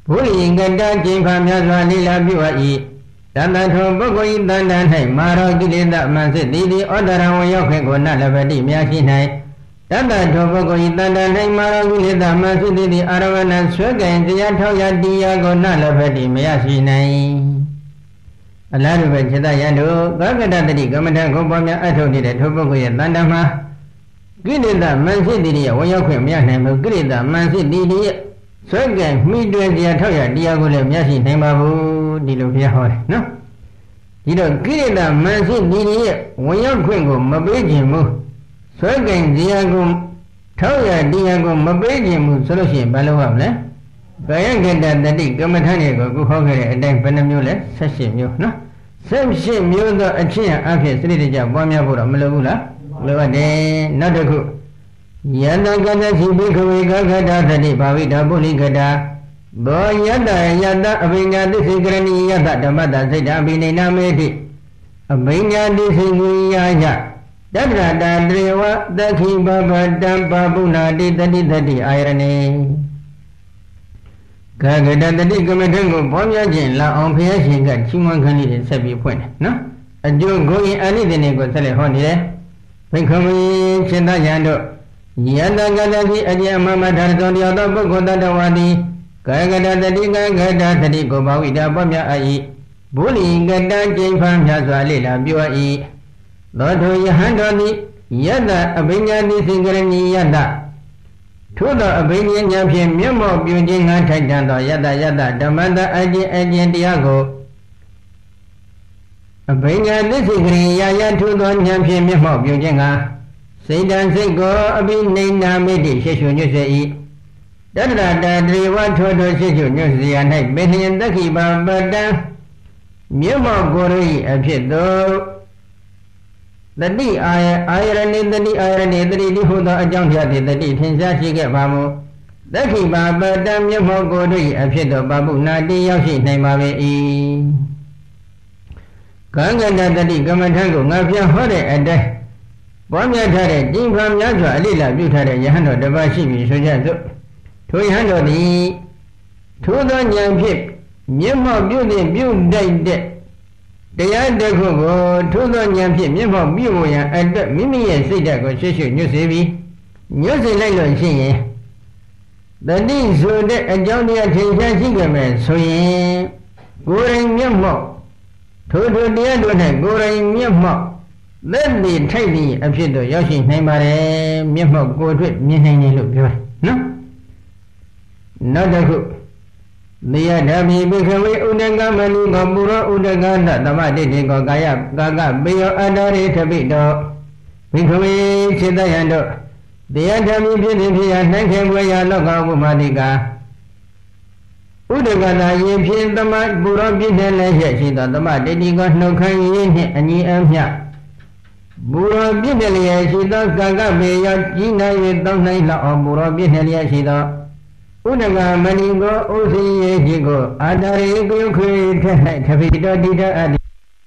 ဘုရိကတကျင့်ဖန်များစွာလိလာပြုအပ်၏တန်တထောပုဂ္ဂိုလ်၏တန်တန်၌မာရောကိလေသာမန်စစ်သည်သည်ဩတရံဝရောက်ခွင့်ကိုနလပတိများရှိ၌တတ္တထောပုဂ္ဂိုလ်၏တန်တန်၌မာရောကိလေသာမန်စစ်သည်သည်အာရဝဏဆွဲကင်တရားထောက်ရတရားကိုနလပတိမရရှိနိုင်အလားတူပဲจิตယံတို့ကာကတတတိကမ္မထံကိုပေါ်များအထုတ်နေတဲ့ထောပုဂ္ဂိုလ်ရဲ့တန်တန်မှာကိလေသာမန်စစ်သည်ရဲ့ဝရောက်ခွင့်မရနိုင်ဘူးကိလေသာမန်စစ်သည်ရဲ့ဆွဲကဲမိတွင်တရားထောက်ရတရားကိုလည်းမျက်ရှိနိုင်ပါဘူးဒီလိုဘုရားဟောတယ်နော်ဒီတော့ကိရိတာမန်စစ်ဒီရဲ့ဝင်ရောက်ခွင့်ကိုမပေးခြင်းဘူးဆွဲကဲတရားကိုထောက်ရတရားကိုမပေးခြင်းဘူးဆိုလို့ရှိရင်ဘာလုပ်ရမလဲကာယကတတတိကမ္မထံတွေကိုခုဟောခဲ့တဲ့အတိုင်းဘယ်နှမျိုးလဲ၁၈မျိုးနော်၁၈မျိုးသောအချင်းအဖြစ်စရိတ္တကြပွားများဖို့တော့မလိုဘူးလားလိုပါတယ်နောက်တစ်ခုယန္တကတစီဘိခဝေကခတသတိဘာဝိတာပုလိကတာဘောယတယတအဘိညာတိစိကရဏီယတဓမ္မတစိတ်တအဘိနေနာမေတိအဘိညာတိစိဝိယာယတတ္တရတတေဝသခိဘဘတံပပုဏ္ဏတိတတိတတိအာယရဏေကာကတတတိကမထံကိုပေါ်များခြင်းလာအောင်ဖျက်ရှင်ကချီးမွမ်းခန်းလေးဆက်ပြီးဖွင့်တယ်နော်အကျိုးကိုရင်အနိတ္တနေကိုဆက်လက်ဟောနေတယ်ဘိခဝေရှင်သယံတို့ယန္တကတတိအကျဉ်မမထာရသောတရားသောပုဂ္ဂိုလ်တ attva တိကာကတတတိကာကတသတိကိုဘာဝိတာပွားများအ၏ဘုလိကတကျင့်ဖန်များစွာလေ့လာပြော၏သောထိုယဟန်တော်သည်ယတအဘိညာတိသင်္ကရဏီယတထို့သောအဘိညာဉာဏ်ဖြင့်မျက်မှောက်ပြုခြင်းငါထိုက်တန်သောယတယတဓမ္မတအကျင့်အကျင့်တရားကိုအဘိညာတိသင်္ကရဏီယယထို့သောဉာဏ်ဖြင့်မျက်မှောက်ပြုခြင်းငါစိတ်တံစိတ်ကိုအဘိနိနာမိတိရှေရှုညွတ်စေ၏တတ္တရတတေဝထိုထိုရှေရှုညွတ်စေရ၌မေဟယံတက္ခိပပတံမြေမောကိုရိအဖြစ်သောတတိအာယအာယရဏိတတိအာယရဏိတတိဒီဟုသောအကြောင်းပြသည်တတိထင်ရှားရှိခဲ့ပါမူတက္ခိပပတံမြေမောကိုရိအဖြစ်သောပပုနာတိရောက်ရှိနိုင်ပါပေ၏ကံကတတတိကမ္မထံကိုငါပြန်ဟောတဲ့အတိုင်းပွားများထားတဲ့ကျင့်ဖန်များစွာအလိလာပြုထားတဲ့ယဟန်တော်တစ်ပါးရှိပြီဆိုကြစို့ထိုယဟန်တော်သည်ထိုသောဉာဏ်ဖြင့်မျက်မှောက်ပြုသည်ပြုတိုက်တဲ့တရားတစ်ခုကိုထိုသောဉာဏ်ဖြင့်မျက်မှောက်ပြုရန်အတွက်မိမိရဲ့စိတ်ဓာတ်ကိုရှေ့ရှုညွတ်စေပြီးညွတ်စေလိုက်လို့ရှိရင်တတိဆိုတဲ့အကြောင်းတရားထင်ရှားရှိကြမယ်ဆိုရင်ကိုယ်ရင်မျက်မှောက်ထိုထိုတရားတို့၌ကိုယ်ရင်မျက်မှောက်သက်တည်ထိုက်ပြီးအဖြစ်တော့ရောက်ရှိနိုင်ပါတယ်မျက်မှောက်ကိုယ်အတွက်မြင်နိုင်တယ်လို့ပြောတယ်နော်နောက်တစ်ခုသေယဓမ္မိဘိခဝေဥဒကမဏိကောပုရောဥဒကနသမတိတိကောကာယကာကပေယောအတ္တရိထပိတောဘိခဝေစေတယံတို့သေယဓမ္မိဖြစ်သည်ဖြစ်ရာနိုင်ခေဘွေရာလောကဥပမာတိကာဥဒကနာယင်ဖြင့်သမပုရောပြည့်နေလည်းရရှိသောသမတိတိကောနှုတ်ခမ်းရင်းနှင့်အညီအမျှဘူရောပြည့်နေလျက်ရှိသောကာကပေယောကြီးနိုင်၍တောင်းနိုင်လောက်အောင်ဘူရောပြည့်နေလျက်ရှိသောဥဒကမဏိကိုဥစီယေရှိကိုအာတရိကုခွေထက်၌ထပိတောတိတအတ္တိ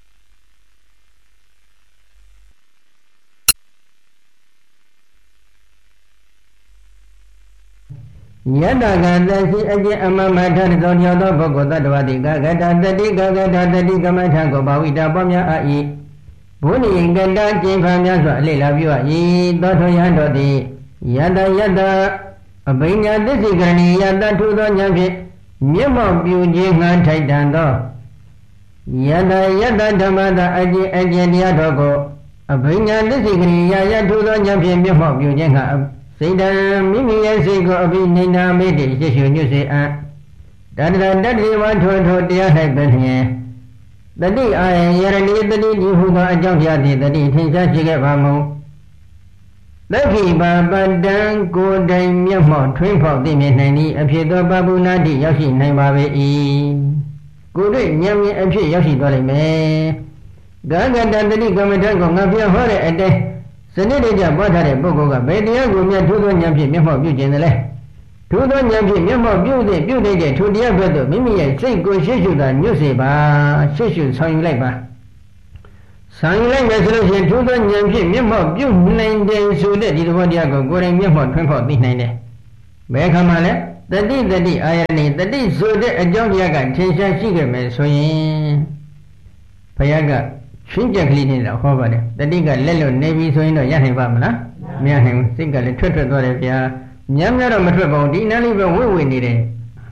ယတကသစီအကျင့်အမမထသောတရားသောပုဂ္ဂိုလ်တ attva တိကာကတတတိကာကတတတိကမ္မထံကိုဘာဝိတာပွားများအပ်၏ဘုနိကတကျင့်ဖန်များစွာအလေလာပြုအပ်၏သောထိုယဟန်တော်သည်ယတယတအဘိညာသစ္စိကရဏီယတထုသောဉာဏ်ဖြင့်မျက်မှောက်ပြုခြင်းငါထိုက်တန်သောယတယတဓမ္မတာအကျင့်အကျင့်တရားတော်ကိုအဘိညာသစ္စိကရဏီယယထုသောဉာဏ်ဖြင့်မျက်မှောက်ပြုခြင်းငါစိတ်တံမိမိရဲ့စိတ်ကိုအဘိနိနာမေတ္တိရှေရှုညွတ်စေအံ့တတ္တရတတ္တိဝထိုထိုတရား၌ပင်လျင်တတိအာယယရဏိတတိဒီဟုသောအကြောင်းတရားသည်တတိထင်ရှားရှိခဲ့ပါမူသက္ခိပါပတံကိုယ်တိုင်မျက်မှောက်ထွင်းဖောက်သိမြင်နိုင်သည့်အဖြစ်သောပပုနာတိရောက်ရှိနိုင်ပါပေ၏ကိုယ်တွေ့ဉာဏ်မြင်အဖြစ်ရောက်ရှိသွားလိမ့်မယ်ဂဂတတတိကမ္မထံကိုငါပြောဟောတဲ့အတိုင်းစနစ်တကျပွားထားတဲ့ပုဂ္ဂိုလ်ကဘယ်တရားကိုမြတ်ထိုးသောဉာဏ်ဖြင့်မျက်မှောက်ပြုခြင်းလဲထိုသောဉာဏ်ဖြင့်မျက်မှောက်ပြုသည်ပြုတဲ့ထိုတရားဘက်သို့မိမိရဲ့စိတ်ကိုရှေ့ရှုတာညွတ်စေပါရှေ့ရှုဆောင်ယူလိုက်ပါဆောင်ယူလိုက်မယ်ဆိုလို့ရှိရင်ထိုသောဉာဏ်ဖြင့်မျက်မှောက်ပြုနိုင်တယ်ဆိုတဲ့ဒီသဘောတရားကိုကိုယ်တိုင်မျက်မှောက်ထွန်းဖောက်သိနိုင်တယ်ဘယ်ခါမှလဲတတိတတိအာယနိတတိဆိုတဲ့အကြောင်းတရားကထင်ရှားရှိခဲ့မယ်ဆိုရင်ဘုရားကရှင်းကြက်ကလေးနဲ့တော့ဟောပါတယ်တတိကလက်လွတ်နေပြီဆိုရင်တော့ရနိုင်ပါမလားမရနိုင်ဘူးစိတ်ကလည်းထွက်ထွက်သွားတယ်ဗျာညံ့ညံ့တော့မထွက်ပါဘူးဒီနားလေးပဲဝိဝိနေတယ်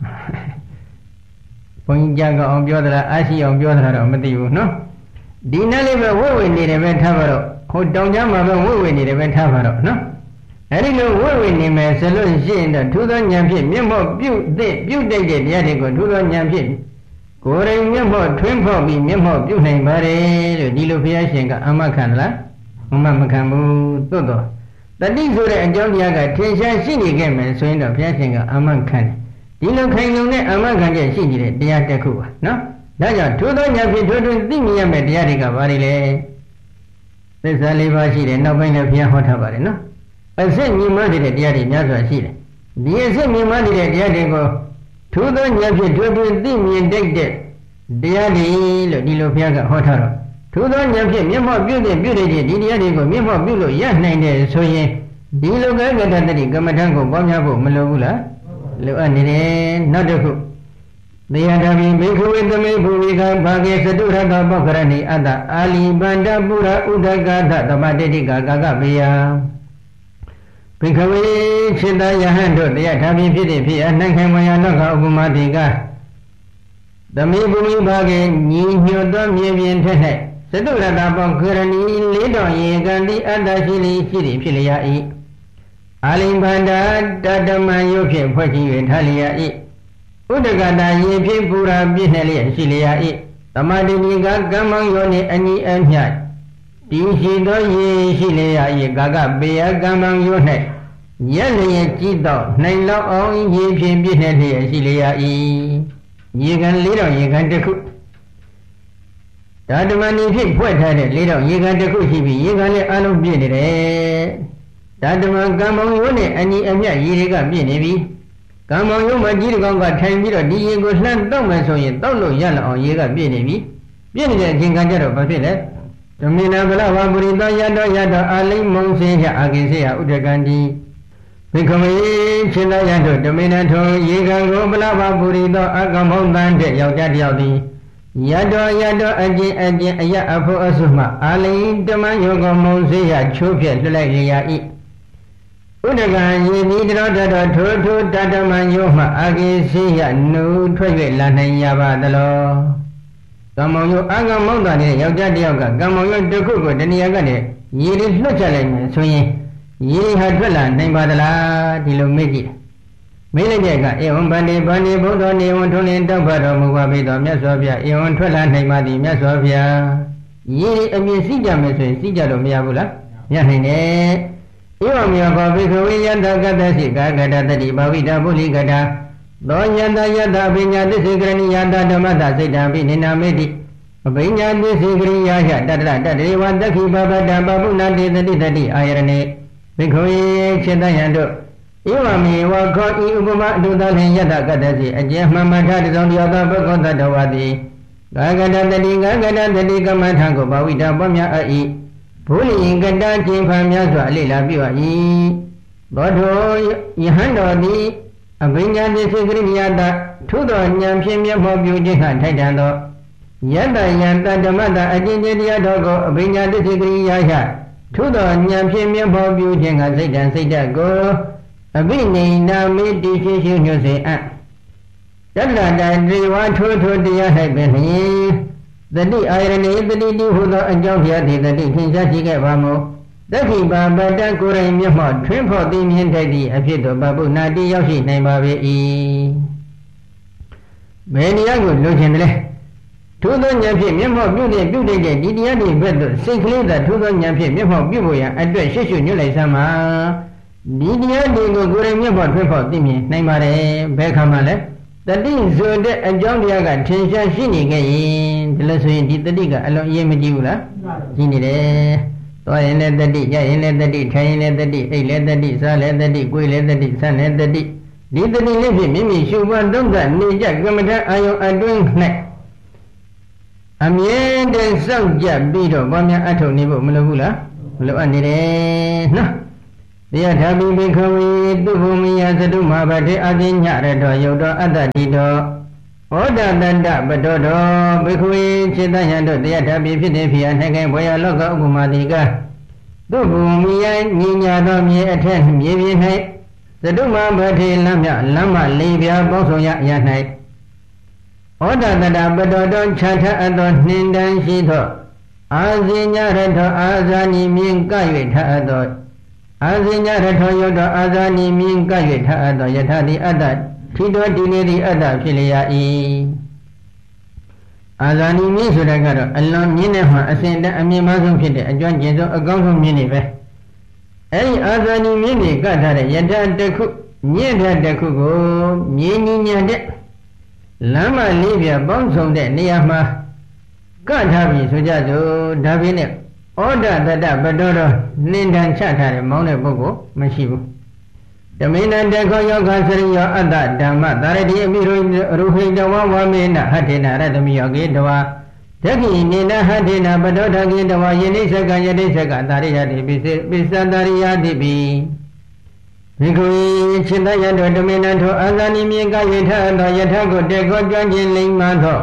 ဘုန်းကြီးကြားကအောင်ပြောသလားအားရှိအောင်ပြောသလားတော့မသိဘူးနော်ဒီနားလေးပဲဝိဝိနေတယ်ပဲထားပါတော့ဟိုတောင်ကြားမှာပဲဝိဝိနေတယ်ပဲထားပါတော့နော်အဲ့ဒီလိုဝိဝိနေမယ်ဆိုလို့ရှိရင်တော့ထူးသောဉာဏ်ဖြင့်မျက်မှောက်ပြုတ်တဲ့ပြုတ်တဲ့တရားတွေကိုထူးသောဉာဏ်ဖြင့်ကိုယ်ရင်မျက်မှောက်ထွင်းဖောက်ပြီးမျက်မှောက်ပြုတ်နိုင်ပါတယ်လို့ဒီလိုဘုရားရှင်ကအမခံလားအမမခံဘူးသို့တော့တတိဆိုတဲ့အကြောင်းတရားကထင်ရှားရှိနေခဲ့မယ်ဆိုရင်တော့ဘုရားရှင်ကအမခံတယ်ဒီလိုခိုင်လုံတဲ့အမခံချက်ရှိနေတဲ့တရားတစ်ခုပါနော်ဒါကြောင့်ထူးသောဉာဏ်ဖြင့်ထွန်းထွန်းသိမြင်ရမယ့်တရားတွေကဘာတွေလဲသစ္စာလေးပါးရှိတယ်နောက်ပိုင်းလည်းဘုရားဟောထားပါတယ်နော်အစစ်မြင်မှတဲ့တရားတွေများစွာရှိတယ်ဒီအစစ်မြင်မှတဲ့တရားတွေကိုထူးသောဉာဏ်ဖြင့်ထွန်းထွန်းသိမြင်တတ်တဲ့တရားတွေလို့ဒီလိုဘုရားကဟောထားတော့ထူးသောဉာဏ်ဖြင့်မျက်မှောက်ပြုတဲ့ပြုတဲ့ဒီတရားတွေကိုမျက်မှောက်ပြုလို့ရနိုင်တယ်ဆိုရင်ဒီလိုကကတ္တတိကမ္မထံကိုပေါင်းများဖို့မလိုဘူးလားလိုအပ်နေတယ်နောက်တစ်ခုသေယဓမ္မိဘိက္ခဝေသမေဘူဝိကဘာဂေသတုရတပောက္ခရဏိအတ္တအာလီဗန္တပုရဥဒကသသမတိတိကကာကပေယဘိက္ခဝေจิตယဟန်တို့တရားဓမ္မိဖြစ်တဲ့ဖြစ်အနှံ့ခံမယလောကဥပမာတိကသမေဘူဝိဘာဂေညီညွတ်သောမြေပြင်ထက်၌သတုရတပောက္ခရဏိလေးတော်ရေကံတိအတ္တရှိလိရှိသည်ဖြစ်လျာ၏အာလီဗန္တတတမယုဖြင့်ဖွဲ့ကြည့်၍ထားလျာ၏ဥဒကတာရေဖြင့်ပူရာပြည့်နှက်လျက်ရှိလျာ၏သမာဓိနိကကမ္မံယောနှင့်အညီအမျှတည်ရှိသောရေရှိလျာ၏ကာကပေယကမ္မံယော၌ရက်လျက်ကြည့်တော့နိုင်လောက်အောင်ရေဖြင့်ပြည့်နှက်လျက်ရှိလျာ၏ရေကန်လေးတော်ရေကန်တစ်ခုဓာတမဏီဖြင့်ဖွဲ့ထားတဲ့လေးတော်ရေကန်တစ်ခုရှိပြီးရေကန်လည်းအလုံးပြည့်နေတယ်ဓာတမကမ္မံယောနှင့်အညီအမျှရေတွေကပြည့်နေပြီကံမောင်ရုံးမကြီးတကောင်ကထိုင်ပြီးတော့ဒီရေကိုလှမ်းတောက်မယ်ဆိုရင်တောက်လို့ရလောက်အောင်ရေကပြည့်နေပြီပြည့်နေတဲ့အချိန်ကကြတော့ဘာဖြစ်လဲဓမေနဗလဝပုရိသောယတောယတောအာလိမုံစေယအာကိစေယဥဒကံတိဘိက္ခမေရှင်သာယတို့ဓမေနထုံရေကံကိုဗလဝပုရိသောအကမောင်တန်တဲ့ယောက်ျားတစ်ယောက်သည်ယတောယတောအကျင့်အကျင့်အယအဖို့အဆုမှအာလိတမယောကမုံစေယချိုးဖြက်လွှတ်လိုက်လျာ၏ဥဒကံယေနိတရောတတော်ထိုထိုတတမံယောမှအာကိစေယနုထွက်၍လာနိုင်ရပါသလောကမ္မောယောအာကမောင်းတာတဲ့ယောက်ျားတစ်ယောက်ကကမ္မောယောတစ်ခုကိုတဏှာကနဲ့ရေလေးလွှတ်ချလိုက်မယ်ဆိုရင်ရေဟာထွက်လာနိုင်ပါသလားဒီလိုမေးကြည့်မေးလိုက်တဲ့အခါဧဝံဗန္တိဗန္တိဘုဒ္ဓနေဝံထုံးလင်းတောက်ဖတ်တော်မူပါပေတော်မြတ်စွာဘုရားဧဝံထွက်လာနိုင်ပါသည်မြတ်စွာဘုရားရေအမြင်စီးကြမယ်ဆိုရင်စီးကြလို့မရဘူးလားရနိုင်တယ်ဧဝမေယဘောဘိက္ခဝေယတကတ္တစိကာကတတတိဘာဝိတပုလိကတာသောယတယတအဘိညာသစ္စေကရဏိယတဓမ္မတစိတ်တံပိနိနာမေတိအဘိညာသစ္စေကရိယာယတတရတတေဝတက္ခိဘဗတံပပုဏ္ဏတေတတိတတိအာယရဏေဘိက္ခဝေခြေတယံတို့ဧဝမေဝခောဤဥပမာအတုတလင်ယတကတ္တစိအကျဉ်မှန်မှန်ထတသောတရားသောဘဂဝတ္တဝါတိကာကတတတိကာကတတတိကမ္မထံကိုဘာဝိတပွားများအ၏ဘုလိင်ကတကျင်ဖန်များစွာအလိလာပြု၏သောတောယဟန်တော်သည်အဘိညာတိစေကရိယာတထုသောဉာဏ်ဖြင့်မျက်မှောက်ပြုခြင်းဟထိုက်တန်သောယတယံတဓမ္မတအကျဉ်းချင်းတရားတော်ကိုအဘိညာတိစေကရိယာယထုသောဉာဏ်ဖြင့်မျက်မှောက်ပြုခြင်းကစိတ်တံစိတ်တကိုအဘိနိနာမေတိရှိရှိညွတ်စေအပ်တတ္တတတေဝထိုထိုတရား၌ပင်လျင်သတိအာရဏေသတိတိဟုသောအကြောင်းပြသည်သတိထင်ရှားရှိခဲ့ပါမို့သက္ခိပါပတ္တကိုယ်တိုင်မျက်မှောက်ထွင်းဖော်သိမြင်တတ်သည့်အဖြစ်သို့ပပုနာတိရောက်ရှိနိုင်ပါပေ၏ဘယ်တရားကိုလိုချင်တယ်လဲထိုသောဉာဏ်ဖြင့်မျက်မှောက်ပြုတဲ့ပြုတဲ့ဒီတရားတွေဘက်သို့စိတ်ကလေးသာထိုသောဉာဏ်ဖြင့်မျက်မှောက်ပြုဖို့ရန်အတွက်ရှေ့ရှုညွှန်လိုက်စမ်းပါဒီတရားတွေကိုကိုယ်တိုင်မျက်မှောက်ထွင်းဖော်သိမြင်နိုင်ပါတယ်ဘယ်ခါမှလဲတတိဆိုတဲ့အကြောင်းတရားကထင်ရှားရှိနေခဲ့ရင်ဒီလိုဆိုရင်ဒီတတိကအလုံးအရေးမကြီးဘူးလားကြီးနေတယ်သွားရင်လည်းတတိရရင်လည်းတတိထိုင်ရင်လည်းတတိအိတ်လည်းတတိစားလည်းတတိကိုယ်လည်းတတိဆန်းလည်းတတိဒီတတိလေးဖြင့်မိမိရှုပွားသုံးသပ်နေကြကမ္မထအာယုအတွင်း၌အမြဲတမ်းစောင့်ကြပြီးတော့ဘာများအထုတ်နေဖို့မလိုဘူးလားမလိုအပ်နေတယ်နော်တရားထာပိဘိခဝေတုဘုမိယသတုမဘတိအသိညရတောယုတ်တောအတ္တတိတောဩဒတတ္တပတောတောဘိခဝေခြေတယံတို့တရားထာပိဖြစ်တဲ့ဖြစ်ရနိုင်ခဲ့ဘွေရလောကဥပမာတိကတုဘုမိယညီညာသောမြေအထက်မြေပြင်၌သတုမဘတိလမ်းမြလမ်းမလေးပြပေါင်းဆောင်ရရ၌ဩဒတတ္တပတောတောခြားထအပ်သောနှင်တန်းရှိသောအာဇိညရတောအာဇာနိမြင်က၍ထအပ်သောအာဇိညရထောယုတ်တော်အာဇာနိမြင်က၍ထအပ်သောယထာတိအတ္တထိတော်ဒီနေသည့်အတ္တဖြစ်လျာ၏အာဇာနိမြင်ဆိုတာကတော့အလွန်မြင့်တဲ့မှာအစဉ်တည်းအမြင့်မဆုံးဖြစ်တဲ့အကျွမ်းကျင်ဆုံးအကောင်းဆုံးမြင့်နေပဲအဲဒီအာဇာနိမြင်နေကထားတဲ့ယထာတစ်ခုမြင့်တဲ့တစ်ခုကိုမြင်းကြီးညံတဲ့လမ်းမလေးပြပေါင်းစုံတဲ့နေရာမှာကထားပြီဆိုကြစို့ဒါပြင်းနဲ့ဩဒတတပတောတော်နှင်တန်ချထားတဲ့မောင်းတဲ့ပုဂ္ဂိုလ်မရှိဘူးဓမေနတခောယောဂစရိယောအတ္တဓမ္မသာရတိအမိရုရူဟိတဝဝမေနဟထေနရတမိယောကေတဝဒခိနေနဟထေနပတောထကေတဝယနိစ္စကယတိစ္စကသာရိယတိပိစေပိစသာရိယတိပိမိဂုေခြေတယံတို့ဓမေနထောအာဇာနိမြေကယထသောယထကိုတေခောကျွမ်းကျင်လိမ္မာသော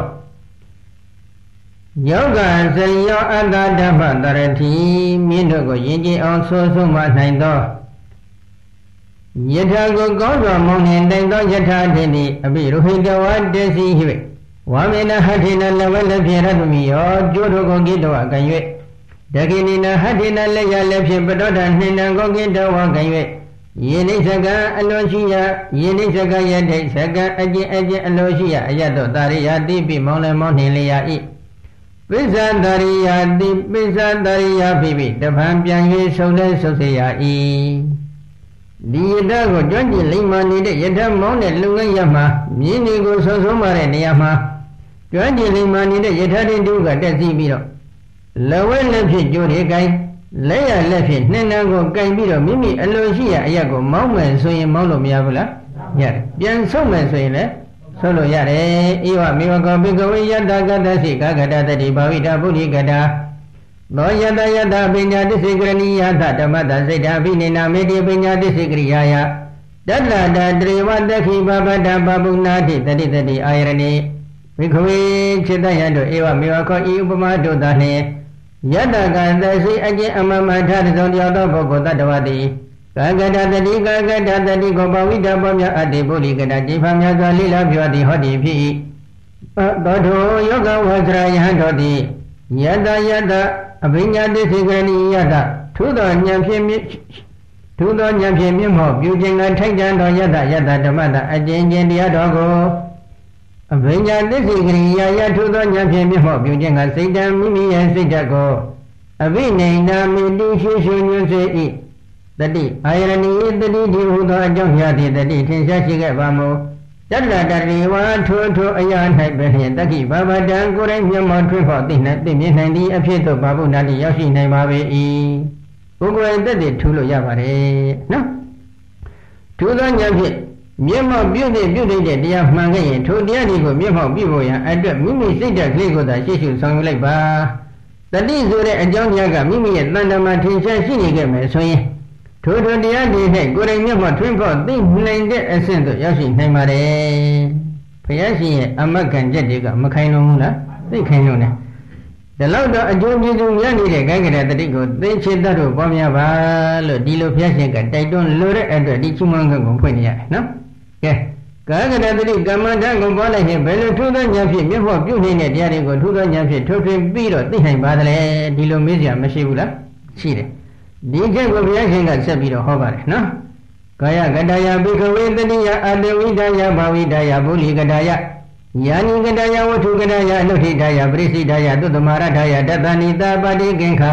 ယောဂစရိယောအတ္တဓမ္မတရတိမြင့်တို့ကိုယဉ်ကျေးအောင်ဆိုးဆုံးမနိုင်သောယထာကိုကောင်းစွာမောင်းနှင်တိုင်သောယထာထင်သည်အဘိရုဟိတဝါတစီ၍ဝါမေနဟထေနလဝလက်ဖြင့်ရတမိယောကျိုးတို့ကိုကိတဝကံ၍ဒဂိနိနဟထေနလက်ရလက်ဖြင့်ပတောထနှင်နံကိုကိတဝကံ၍ယေနိစ္စကံအလိုရှိယယေနိစ္စကယတိစ္စကံအကျင့်အကျင့်အလိုရှိယအယတ္တောတာရိယတိပိမောင်းလည်းမောင်းနှင်လျာ၏ပိစ္ဆာတရိယာတိပိစ္ဆာတရိယာဖိပိတပံပြန်၍ဆုံးလဲဆုတ်စေရ၏ဒီယတကိုကြွကျင်လိမ္မာနေတဲ့ယတမောင်းတဲ့လူငယ်ရမှာမြင်းတွေကိုဆုံးဆုံးမတဲ့နေရာမှာကြွကျင်လိမ္မာနေတဲ့ယထတင်တုကတက်စီပြီးတော့လဝဲလက်ဖြစ်ကြိုးတွေကိုင်လက်ရလက်ဖြင့်နှင်းနှံကိုကင်ပြီးတော့မိမိအလိုရှိရာအရာကိုမောင်းမယ်ဆိုရင်မောင်းလို့မရဘူးလားရတယ်ပြန်ဆုံးမယ်ဆိုရင်လည်းဆုံးလို့ရတယ်ဧဝမေဝကောဘိကဝေယတကတ္တစိကကတတတိဘာဝိတာပုရိကတာသောယတယတပညာတစ္ဆေကရဏီယသဓမ္မတစိတ်တာဘိနေနာမေတိပညာတစ္ဆေကရိယာယတတ္တတတရေဝတခိဘဗတဘဗုနာတိတတိတတိအာယရဏိဘိကဝေခြေတယံတို့ဧဝမေဝကောဤဥပမာတို့သာနှင့်ယတကတသိအကျင့်အမမထတစုံတယောက်သောပုဂ္ဂိုလ်တတ္တဝတိကာကတတတိကာကတတတိကိုဘဝိတဘောမြအတ္တိပုရိကတจิตဖမြတ်စွာလိလာပြောသည်ဟောသည်ဖြစ်၏သောတောယောဂဝဆရာယဟန်တော်သည်ယတယတအဘိညာတိစေကရဏီယတထူသောဉာဏ်ဖြင့်ထူသောဉာဏ်ဖြင့်မြင့်မောပြုခြင်းကထိုက်တန်သောယတယတဓမ္မတအကျဉ်းချင်းတရားတော်ကိုအဘိညာတိစေကရိယာယထူသောဉာဏ်ဖြင့်မြင့်မောပြုခြင်းကစိတ်တံမိမိရဲ့စိတ်ဓာတ်ကိုအဘိနေနာမိတိရှိရှိညွှန်းစေ၏တတိအာယရဏီတတိဒီဟုသောအကြောင်းများသည့်တတိထင်ရှားရှိခဲ့ပါမို့တတ္တတရေဝါထိုးထိုးအရာ၌ပဲလျင်တက္ခိဘာဝတံကိုယ်တိုင်မျက်မှောက်ထွန်းဖော်သိနိုင်သိမြင်နိုင်သည့်အဖြစ်သို့ဘာဝနာတိရောက်ရှိနိုင်ပါပေ၏ကိုယ်ကိုယ်တက်တည်ထူလို့ရပါတယ်နော်ထူသောဉာဏ်ဖြင့်မျက်မှောက်ပြုသည့်ပြုတဲ့တရားမှန်ခဲ့ရင်ထိုတရားတွေကိုမျက်မှောက်ပြုဖို့ရန်အတွက်မိမိစိတ်ဓာတ်ကလေးကိုသာရှေ့ရှုဆောင်ယူလိုက်ပါတတိဆိုတဲ့အကြောင်းတရားကမိမိရဲ့တဏ္ဍာမှာထင်ရှားရှိနေခဲ့မယ်ဆိုရင်ထိုထိုတရားတွေနဲ့ကိုယ်တိုင်မျက်မှောက်ထွန်းဖော်သိနိုင်တဲ့အဆင့်သို့ရောက်ရှိနိုင်ပါတယ်ဘုရားရှင်ရဲ့အမတ်ခံချက်တွေကမခိုင်လုံးဘူးလားသိခိုင်လုံးတယ်ဒီလောက်တော့အကျိုးကျေးဇူးများနေတဲ့ကာယကတတတိကိုသိချစ်တတ်လို့ပေါ်များပါလို့ဒီလိုဘုရားရှင်ကတိုက်တွန်းလိုတဲ့အတွက်ဒီချီးမွမ်းခွင့်ကိုဖွင့်နေရတယ်နော်ကဲကာယကတတတိကမ္မဋ္ဌာန်းကိုပေါ်လိုက်ရင်ဘယ်လိုထူးသောဉာဏ်ဖြင့်မျက်မှောက်ပြုနေတဲ့တရားတွေကိုထူးသောဉာဏ်ဖြင့်ထုတ်ထွင်းပြီးတော့သိနိုင်ပါသလဲဒီလိုမေးစရာမရှိဘူးလားရှိတယ်ဒီကျက်ကိုဘုရားရှင်ကဆက်ပြီးတော့ဟောပါတယ်နော်ကာယကတယဘိကဝေတတိယအတဝိဒယဘာဝိဒယဗုလိကတယယာနိကတယဝတ္ထုကတယအနုထိတယပရိစိတယသုတ္တမရထယတတဏိတာပတိကိခာ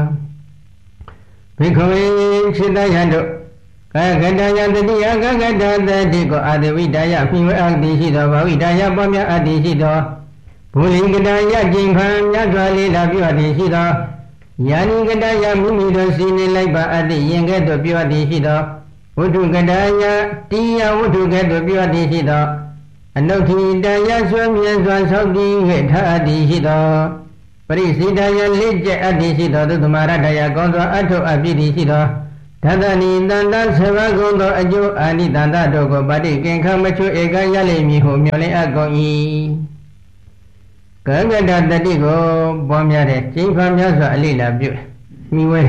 ဘိကဝေခြေတယတို့ကာယကတယတတိယကကတတတိကိုအတဝိဒယဖိဝေအတ္တိရှိသောဘာဝိဒယပွားများအတ္တိရှိသောဗုလိကတယကျင့်ခံမြတ်စွာလေးလာပြုအပ်သည်ရှိသောယာနိကတယမိမိတို့စီနေလိုက်ပါအတ္တိရင်ကဲ့သို့ပြုအပ်သည်ရှိသောဝတ္ထုကတယတိယဝတ္ထုကဲ့သို့ပြုအပ်သည်ရှိသောအနုထိတယဆွေမြဲစွာဆောက်တည်၍ထအပ်သည်ရှိသောပရိစိတယလက်ကျက်အပ်သည်ရှိသောသုတ္တမရတယကောင်းစွာအထုအပ်ပြီသည်ရှိသော Thadani Danda Savagondo Ajo Ani Danda Dogo Badi Kenka Machu Ega Yale Miho Myole Agoi Gagada Dadigo Bomyare Chifa Myaza Alila Bu Miwe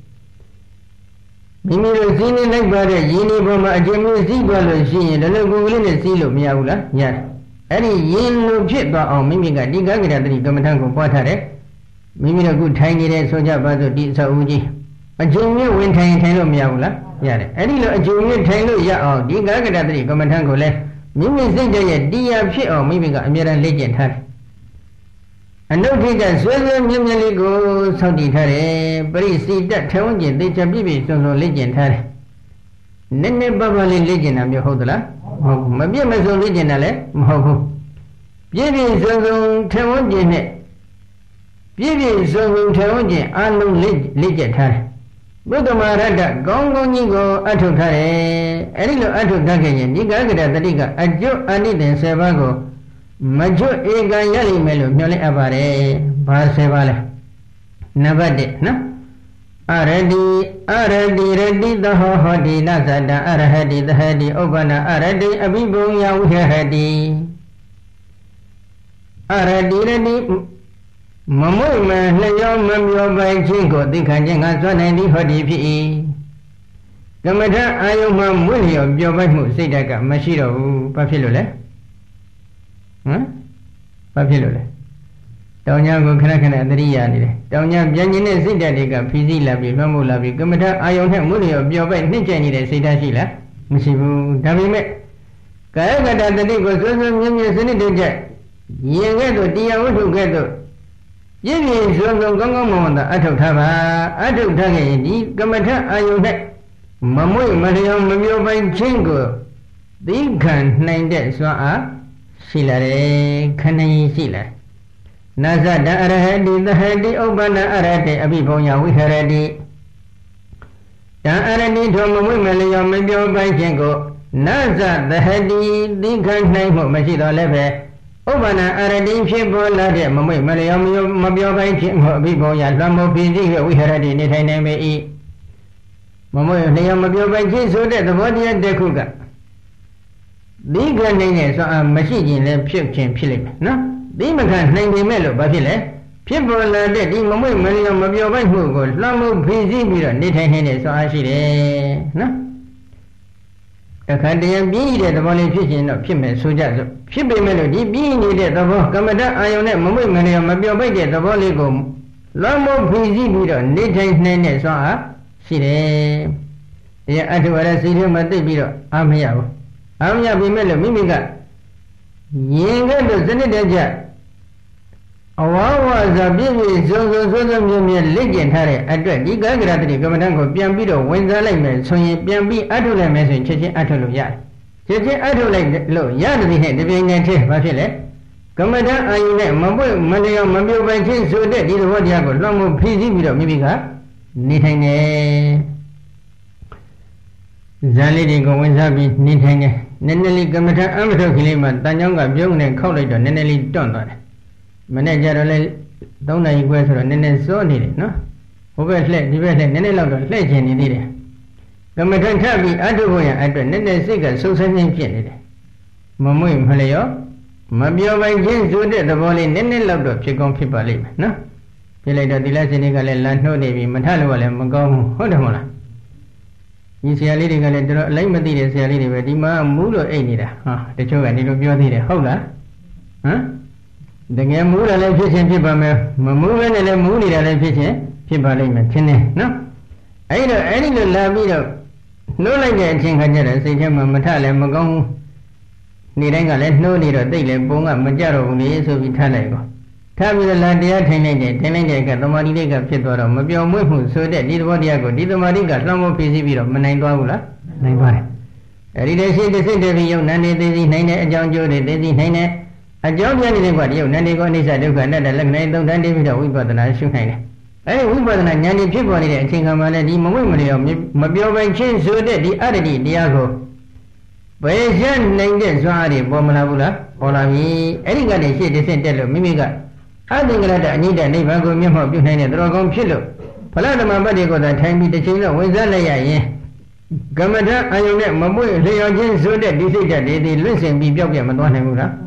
Mimiro Sini Nagbare Yini Boma Ajemi Zibalo Shi the Lugulin Silo Miaula Yar Any Yin no Chitba or Mimiga Digagada Gomatango Potare Mimiro good tiny soja bazo di Saudi a junior win tiny tailo Miaula Yar Any a junior tailo Ya or Digagada Gomatango le Mimi Zinja Dia Pit or Mimiga Amiran Legend had And no teacher Sweden Mimili go Saudi Tare but he see that Tawanji they can be so legend had Nene Babali legend of your hodla maybe my son legend Moho Beauty Zong Tawanji Beauty Zong Tawanji unknown legend had Budamarada Gongo Nigo Atutare Erilo Atutake Nigaga Diga Ajo Aniden Sevago Majo Ega Yali Melo Nyole Abare Basevale Navade no Already already ready the Hodi Nazada Arahadi the Hadi Obana already Abibu Yaw Hadi Already ready Mamu Mayo Mamyo by Jingo the Kanjanga Swanandi Hodi P Gamada Ayoma Mulio Biobamu Sidaka Mashiro Pafilole Papilole. Donya go Kanakana Adria, Donya Janine Sidadiga, Fizi Labi, Mamu Labi, Gamata, Ion Muni of Bioba, Nijani, Sida Shila, Musibu, Davime. Kayagada the Digo, Susan, Senator Yegato, Dia Utugato. Yemi is Zongo Gongo, Atotava, Atotagi, Gamata, Ion Mamu, Mariam, Mabio by Chingo. The can nine days, so ah. Silare Kanai Sila Naza da Arahadi the Hadi Obana Arate Abiboya we Haradi Da Aradi Tomo Malia Mabio by Jango Naza the Hadi the Kanai Mashida Leve Obana Aradi Shibo Lade Mamu Malia Mabio by Jingo Biboya Lambo Pizi we Haradi Nitaname E Mamu Lea Mabio by Jiso the body at Dekuga Liga name so a machine left ship chimp, no? Bimakan ninety mellow, Bafile. People are dead in Mamu Million of your wife who goes Lamu Pizi, Nitan, so I see, no? A candian be the volley fishing of Pim and Suja. Shipping melody being needed the work, Commander Ionet, Mamu Million of your wife, the volley go. Lamu Pizi, Nitan, so I see, yeah, I do what I see him at the bureau. I'm here. Amya Bimelo Mimiga Yenga the Zenitaja Awa was a baby so so so legend Harry address the Gagrati Gamango Piambito when the layman so ye Piambi Atula message Cheche Atuluya Cheche Atula low yard the head the being a tape Bafile Commander Ayune Mabu Malia Mabio by Chin so that is what Yago Lomo Pizi Mimiga Nitane Zalidi go when Zabi Nitane Neneli Gamata Amato Kilima, Tanyanga Bung and College or Neneli Donner. Manager don't know you were Nene so needed, no? Oversled, developed Nenelo legend in it. Gamata Tabi, Adoya, at the Nene Siga, so sending pianid. Mamu Haleo, Mabio by James Jude, the volley Nene loved of Chicon people live, no? Pilate the Latinical land, no Navy, Matalo and Magong, Hodamola. You see a lady like Madia, see a lady where Dima Mulo Ainida. Ah, the children need to be on the Hola. Huh? The game Mula left fishing people, Mamu and a Muni left fishing people, no? I know any little labido. No like that, Ching Hajara, say him, Matala, Magong. Niranga let no need a daily bonga, Majaro, so we Talago. Tabi the Landia Tenage, Tenage, the Mariga Pitora, Mabio Muhu, so that did what Yago, did the Mariga, Lamo P C B of Manangula, Nangua. A reader said the same day, you Nani, Daisy, Nana, John Joe, Daisy, Nana, a John Johnny, what you, Nani, Gonisa, Duka, Nana, Lagna, don't David, we got the nice shoe. I we got the Nani people in it, Tingamana, the Mamu, Mabio by Chin, so that the other Diago. But a young named Swari, Bomanabula, or I mean, any guy said the same tell Mimiga. I think that I need a neighbor go me home behind a dragon pillow. ဖလားဓမ္မပတ်တွေကိုသာထိုင်ပြီးတစ်ချိန်တော့ဝင်စားလိုက်ရရင်ကမ္မဋ္ဌာန်းအာယုန်နဲ့မမွေ့လျော်ခြင်းဆိုတဲ့ဒီစိတ်ဓာတ်တွေဒီလွင့်စင်ပြီးပြောက်ပြမသွားနိုင်ဘူးလား